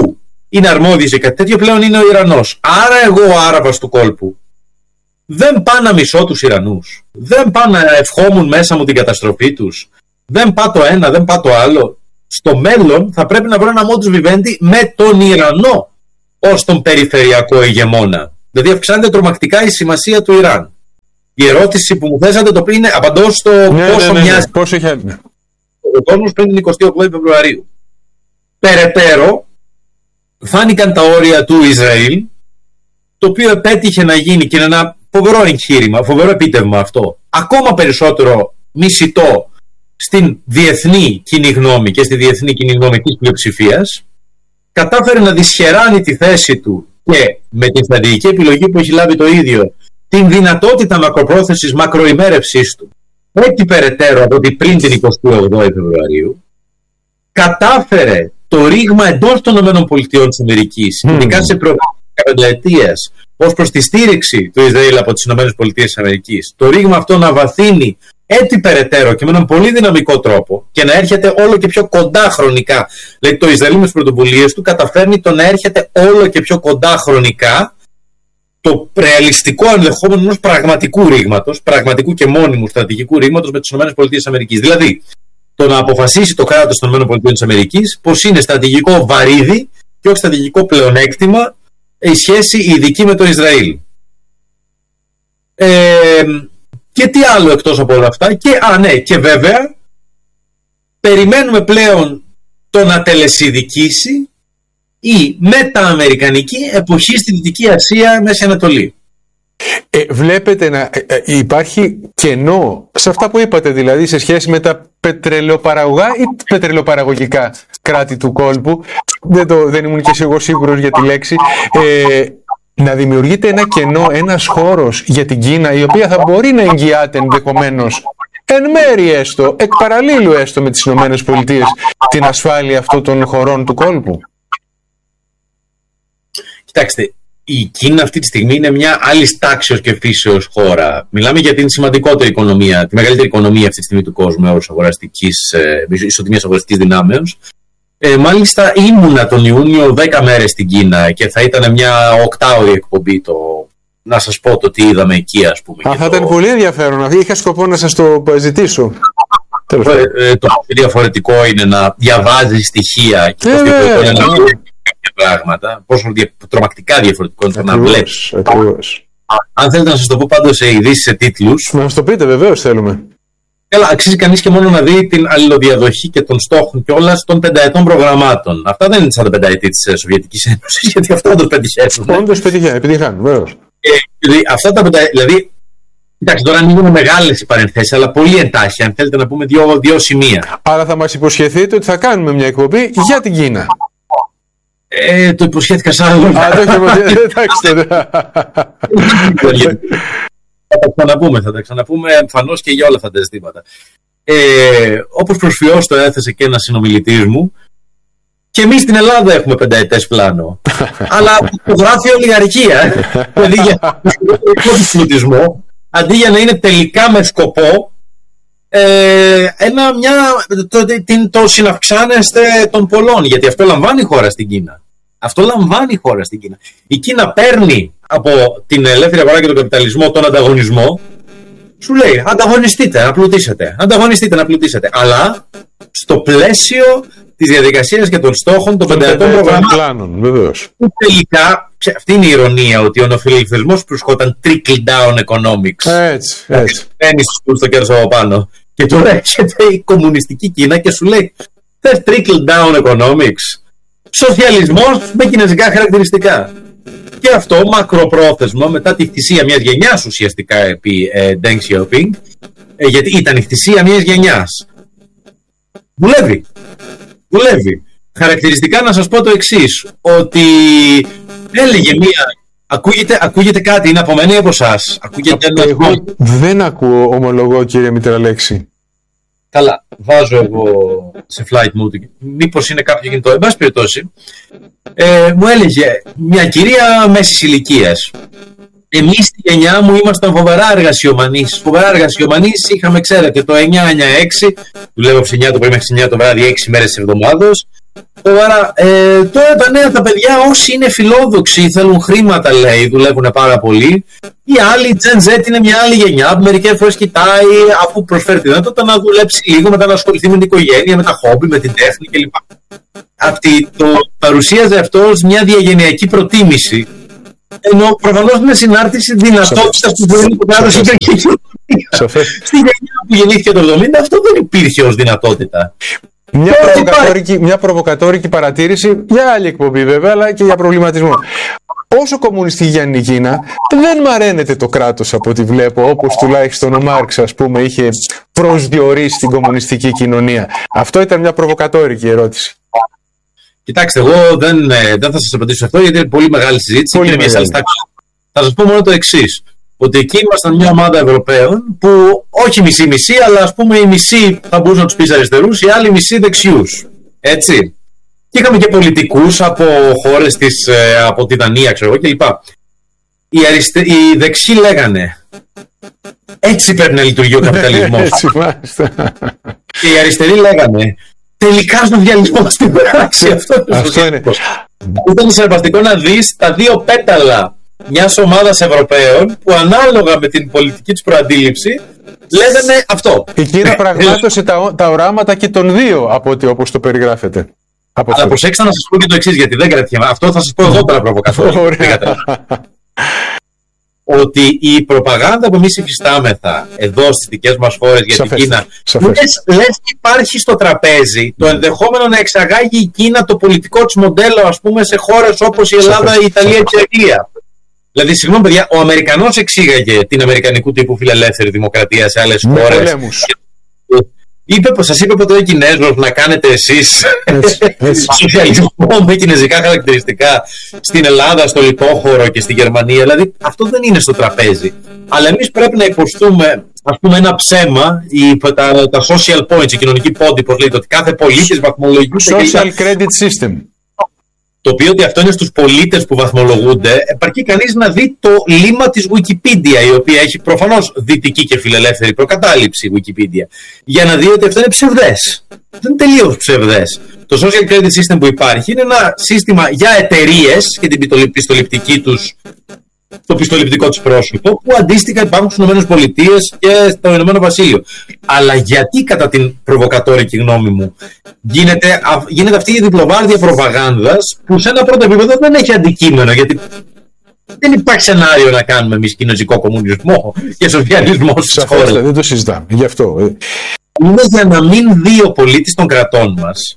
είναι αρμόδιες για κάτι τέτοιο, πλέον είναι ο Ιρανός. Άρα εγώ ο Άραβας του κόλπου δεν πάω να μισώ τους Ιρανούς. Δεν πάω να ευχόμουν μέσα μου την καταστροφή τους. Δεν πάω το ένα, δεν πάω το άλλο. Στο μέλλον θα πρέπει να βρω ένα modus vivendi με τον Ιρανό ως τον περιφερειακό ηγεμόνα. Δηλαδή αυξάνεται τρομακτικά η σημασία του Ιράν. Η ερώτηση που μου θέσατε το είναι, απαντώ στο πόσο μοιάζει ο κόσμος πριν την 28η Φεβρουαρίου. Περαιτέρω, φάνηκαν τα όρια του Ισραήλ, το οποίο επέτυχε να γίνει και είναι ένα φοβερό εγχείρημα, φοβερό επίτευγμα αυτό, ακόμα περισσότερο μισητό στην διεθνή κοινή γνώμη και στη διεθνή κοινή γνώμη της πλειοψηφίας. Κατάφερε να δυσχεράνει τη θέση του και με την στρατηγική επιλογή που έχει λάβει το ίδιο, την δυνατότητα μακροπρόθεσης μακροημέρευσής του, όχι περαιτέρω από ότι πριν την 28η Φεβρουαρίου, κατάφερε το ρήγμα εντός των ΗΠΑ, ειδικά σε προγράμματα πενταετίας, ως προς τη στήριξη του Ισραήλ από τις ΗΠΑ, το ρήγμα αυτό να βαθύνει έτσι περαιτέρω και με έναν πολύ δυναμικό τρόπο και να έρχεται όλο και πιο κοντά χρονικά. Δηλαδή το Ισραήλ με τις πρωτοβουλίες του καταφέρνει το να έρχεται όλο και πιο κοντά χρονικά το ρεαλιστικό ενδεχόμενο ενός πραγματικού ρήγματος, πραγματικού και μόνιμου στρατηγικού ρήγματος με τις ΗΠΑ. Δηλαδή το να αποφασίσει το κράτος των ΗΠΑ πως είναι στρατηγικό βαρύδι και όχι στρατηγικό πλεονέκτημα η σχέση ειδική με το Ισραήλ. Και τι άλλο εκτός από όλα αυτά, και βέβαια περιμένουμε πλέον το να τελεσιδικήσει η μετααμερικανική εποχή στη Δυτική Ασία, Μέση Ανατολή. Βλέπετε να υπάρχει κενό σε αυτά που είπατε, δηλαδή σε σχέση με τα πετρελαιοπαραγωγά ή πετρελαιοπαραγωγικά κράτη του κόλπου, δεν ήμουν και εγώ σίγουρος για τη λέξη, να δημιουργείται ένα κενό, ένας χώρος για την Κίνα, η οποία θα μπορεί να εγγυάται ενδεχομένως εν μέρει έστω, εκ παραλλήλου έστω με τις Ηνωμένες Πολιτείες, την ασφάλεια αυτών των χωρών του κόλπου. Κοιτάξτε, η Κίνα αυτή τη στιγμή είναι μια άλλη τάξεως και φύσεως χώρα. Μιλάμε για την σημαντικότερη οικονομία, τη μεγαλύτερη οικονομία αυτή τη στιγμή του κόσμου, όρους ισοτιμίας αγοραστικής δυνάμεως. Μάλιστα ήμουνα τον Ιούνιο 10 μέρες στην Κίνα και θα ήταν μια 8ωρη εκπομπή να σας πω το τι είδαμε εκεί, ας πούμε. Θα ήταν πολύ ενδιαφέρον. Είχα σκοπό να σας το ζητήσω. Το διαφορετικό είναι να διαβάζει στοιχεία και το διαφορετικό είναι να βλέπει κάποια πράγματα. Πόσο τρομακτικά διαφορετικό είναι να βλέπεις. Αν θέλετε να σας το πω πάντως σε ειδήσεις, σε τίτλους. Να μας το πείτε, βεβαίως θέλουμε. Αξίζει κανείς και μόνο να δει την αλληλοδιαδοχή και των στόχων και όλα των πενταετών προγραμμάτων. Αυτά δεν είναι σαν τα πενταετή της Σοβιετικής Ένωσης, γιατί αυτά το πετυχαίνουν. Όντως πετυχαίνουν, βέβαιως. Αυτά τα δηλαδή, εντάξει, τώρα ανοίγουν μεγάλες οι παρενθέσεις, αλλά πολύ εντάχει, αν θέλετε να πούμε δύο σημεία. Αλλά θα μας υποσχεθείτε ότι θα κάνουμε μια εκπομπή για την Κίνα. Το υποσχέθηκα σαν άλλο. Εντάξει. Θα τα ξαναπούμε εμφανώς και για όλα αυτά τα ζητήματα. Όπως προσφυώς το έθεσε και ένας συνομιλητής μου, και εμείς στην Ελλάδα έχουμε πενταετές πλάνο. Αλλά το γράφει ολιγαρχία. Δηλαδή για τον πλουτισμό, αντί για να είναι τελικά με σκοπό το συναυξάνεστε των πολλών. Γιατί αυτό λαμβάνει η χώρα στην Κίνα. Η Κίνα παίρνει από την ελεύθερη αγορά και τον καπιταλισμό τον ανταγωνισμό. Σου λέει ανταγωνιστείτε να πλουτίσετε. Αλλά στο πλαίσιο της διαδικασίας και των στόχων των πενταετών προγραμμάτων. Βεβαίως. Τελικά, αυτή είναι η ηρωνία, ότι ο νεοφιλελευθερισμός που βρισκόταν trickle down economics. Έτσι. Παίρνει στο κέρδος από πάνω. Και τώρα έρχεται η κομμουνιστική Κίνα και σου λέει θες trickle down economics. Σοσιαλισμός με κινέζικα χαρακτηριστικά. Και αυτό μακροπρόθεσμα, μετά τη θυσία μιας γενιάς ουσιαστικά επί Deng Xiaoping, γιατί ήταν η θυσία μιας γενιάς. Δουλεύει. Χαρακτηριστικά να σας πω το εξής, ότι έλεγε ακούγεται κάτι, είναι από μένα ή από εσάς? Εγώ δεν ακούω, ομολογώ, κύριε Μητραλέξη. Καλά, βάζω εγώ σε flight mode. Μήπως είναι κάποιο κινητό? Εν πάση περιπτώσει, μου έλεγε μια κυρία μέσης ηλικίας. Εμείς στη γενιά μου ήμασταν φοβερά εργασιομανείς. Είχαμε, ξέρετε, το 9-9-6. Δουλεύω από 9 το πρωί μέχρι 9 το βράδυ, 6 μέρες της εβδομάδος. Τώρα τα νέα τα παιδιά, όσοι είναι φιλόδοξοι, θέλουν χρήματα, λέει, δουλεύουν πάρα πολύ. Οι άλλοι, Gen Z, είναι μια άλλη γενιά που μερικές φορές κοιτάει, αφού προσφέρει τη δυνατότητα, να δουλέψει λίγο, μετά να ασχοληθεί με την οικογένεια, με τα χόμπι, με την τέχνη κλπ. Το παρουσίαζε αυτό ως μια διαγενειακή προτίμηση. Ενώ προφανώς είναι συνάρτηση δυνατότητας που μπορεί να προδώσει και η στη γενιά που γεννήθηκε το 70, αυτό δεν υπήρχε ως δυνατότητα. Μια προβοκατόρικη παρατήρηση για άλλη εκπομπή βέβαια, αλλά και για προβληματισμό. Όσο κομμουνιστική για την Κίνα, δεν μαραίνεται το κράτος από ό,τι βλέπω, όπως τουλάχιστον ο Μάρξ, ας πούμε, είχε προσδιορίσει την κομμουνιστική κοινωνία. Αυτό ήταν μια προβοκατόρικη ερώτηση. Κοιτάξτε, εγώ δεν θα σας απαντήσω αυτό, γιατί είναι πολύ μεγάλη συζήτηση. Πολύ μεγάλη. Θα σας πω μόνο το εξής. Ότι εκεί ήμασταν μια ομάδα Ευρωπαίων που όχι μισή-μισή, αλλά ας πούμε οι μισοί θα μπορούσαν να τους πεις αριστερούς, οι άλλοι μισοί δεξιούς. Έτσι. Και είχαμε και πολιτικούς από χώρες από τη Δανία, ξέρω εγώ κλπ. Οι δεξιοί λέγανε έτσι πρέπει να λειτουργεί ο καπιταλισμός. Και οι αριστεροί λέγανε τελικά στον διαλυσμό στην πράξη. Αυτό είναι. Ήταν συναρπαστικό να δεις τα δύο πέταλα μιας ομάδας Ευρωπαίων που ανάλογα με την πολιτική τους προαντίληψη λέγανε αυτό. Η Κίνα πραγμάτωσε τα οράματα και των δύο από ό,τι όπως το περιγράφετε. Αλλά προσέξτε να σας πω και το εξής, γιατί δεν κρατιέμαι. Αυτό θα σας πω εγώ τώρα προβοκατόρια. Ότι η προπαγάνδα που εμείς υφιστάμεθα εδώ στις δικές μας χώρες για την Κίνα, λες υπάρχει στο τραπέζι το ενδεχόμενο να εξαγάγει η Κίνα το πολιτικό της μοντέλο, ας πούμε, σε χώρες όπως η Ελλάδα, η Ιταλία και η Αγγλία. Δηλαδή, συγγνώμη παιδιά, ο Αμερικανός εξήγαγε την αμερικανικού τύπου φιλελεύθερη δημοκρατία σε άλλες χώρες. Σας είπε ποτέ ο Κινέζος να κάνετε εσείς σοσιαλισμό με κινέζικα χαρακτηριστικά στην Ελλάδα, στο λιτόχωρο και στη Γερμανία? Δηλαδή αυτό δεν είναι στο τραπέζι. Αλλά εμείς πρέπει να υποστούμε, ας πούμε, ένα ψέμα, τα social points, η κοινωνική πόντη, πώς λέγεται, ότι κάθε πολίτης βαθμολογείται. Social credit system. Το οποίο ότι αυτό είναι στους πολίτες που βαθμολογούνται, επαρκεί κανείς να δει το λίμμα της Wikipedia, η οποία έχει προφανώς δυτική και φιλελεύθερη προκατάληψη Wikipedia, για να δει ότι αυτό είναι ψευδές. Δεν είναι τελείως ψευδές. Το social credit system που υπάρχει είναι ένα σύστημα για εταιρείες και την πιστοληπτική τους, το πιστοληπτικό τους πρόσωπο, που αντίστοιχα υπάρχουν στις ΗΠΑ και στο Ηνωμένο Βασίλειο. Αλλά γιατί, κατά την προβοκατόρικη γνώμη μου, γίνεται αυτή η διπλωβάρδια προπαγάνδας που σε ένα πρώτο επίπεδο δεν έχει αντικείμενο, γιατί δεν υπάρχει σενάριο να κάνουμε εμείς κινέζικο κομμουνισμό και σοσιαλισμό στις χώρες. Δεν το συζητάμε. Γι' αυτό. Είναι για να μην δει ο πολίτης των κρατών μας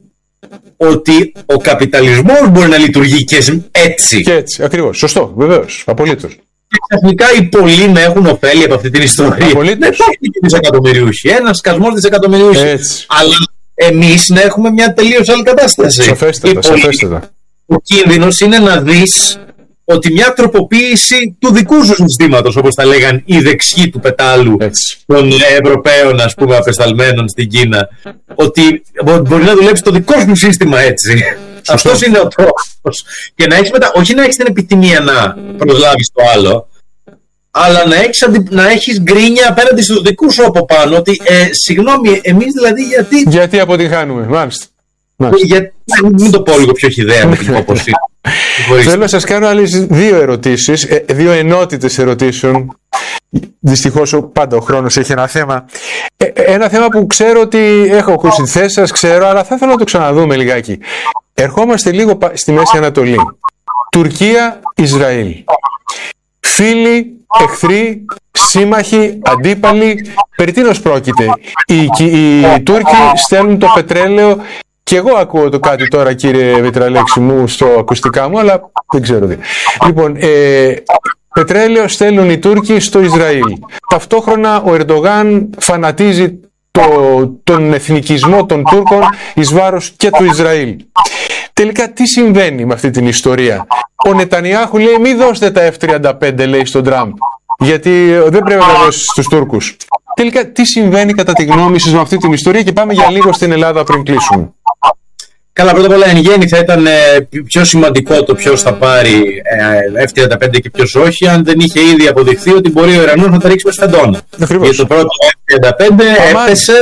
ότι ο καπιταλισμός μπορεί να λειτουργεί και έτσι. Και έτσι, ακριβώς. Σωστό, βεβαίως. Απολύτως. Και ξαφνικά οι πολλοί να έχουν ωφέλη από αυτή την ιστορία. Απολύτως. Δεν υπάρχει και δισεκατομμυριούχοι. Ένας σκασμός δισεκατομμυριούχοι. Αλλά εμείς να έχουμε μια τελείως άλλη κατάσταση. Σαφέστατα. Ο κίνδυνος είναι να δεις ότι μια τροποποίηση του δικού σου συστήματος, όπως τα λέγαν οι δεξιοί του πετάλου των Ευρωπαίων, ας πούμε, απεσταλμένων στην Κίνα, ότι μπορεί να δουλέψει το δικό σου σύστημα έτσι. Αυτός είναι ο τρόπος. Και να έχεις μετά, όχι να έχεις την επιθυμία να προσλάβεις το άλλο, αλλά να έχεις γκρίνια απέναντι στους δικούς σου από πάνω, ότι συγγνώμη, εμείς δηλαδή γιατί αποτυγχάνουμε, μάλιστα. Γιατί μην το πω λίγο πιο χυδαία με την υπόποση. Θέλω να σας κάνω άλλες δύο ερωτήσεις, δύο ενότητες ερωτήσεων. Δυστυχώς πάντα ο χρόνος έχει ένα θέμα. Ένα θέμα που ξέρω ότι έχω ακούσει τη θέση σας, ξέρω, αλλά θα ήθελα να το ξαναδούμε λιγάκι. Ερχόμαστε λίγο στη Μέση Ανατολή. Τουρκία, Ισραήλ. Φίλοι, εχθροί, σύμμαχοι, αντίπαλοι. Περί τίνος πρόκειται? Οι Τούρκοι στέλνουν το πετρέλαιο. Και εγώ ακούω το κάτι τώρα, κύριε Μητραλέξη μου, στο ακουστικά μου, αλλά δεν ξέρω τι. Λοιπόν, πετρέλαιο στέλνουν οι Τούρκοι στο Ισραήλ. Ταυτόχρονα ο Ερντογάν φανατίζει τον εθνικισμό των Τούρκων εις βάρος και του Ισραήλ. Τελικά τι συμβαίνει με αυτή την ιστορία? Ο Νετανιάχου λέει μην δώσετε τα F-35, λέει στον Τραμπ, γιατί δεν πρέπει να δώσει στους Τούρκους. Τελικά τι συμβαίνει κατά τη γνώμη σας με αυτή την ιστορία? Και πάμε για λίγο στην Ελλάδα πριν κλείσουμε. Καλά, πρώτα απ' όλα εν γέννη θα ήταν πιο σημαντικό το ποιος θα πάρει F-35 και ποιος όχι, αν δεν είχε ήδη αποδειχθεί ότι μπορεί ο Ιρανός να τα ρίξει με σφεντόνα. Γιατί το πρώτο F-35 έπεσε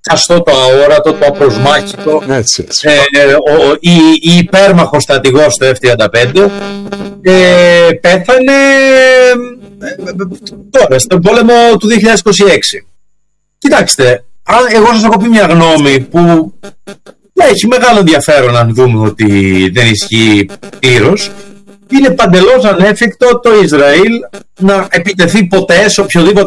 χαστό, το αόρατο, το απροσμάχητο, Έτσι. η υπέρμαχος στρατηγός του F-35, πέθανε τώρα, στον πόλεμο του 2026. Κοιτάξτε, εγώ σας έχω πει μια γνώμη που έχει μεγάλο ενδιαφέρον αν δούμε ότι δεν ισχύει πλήρως. Είναι παντελώς ανέφικτο το Ισραήλ να επιτεθεί ποτέ σε οποιοδήποτε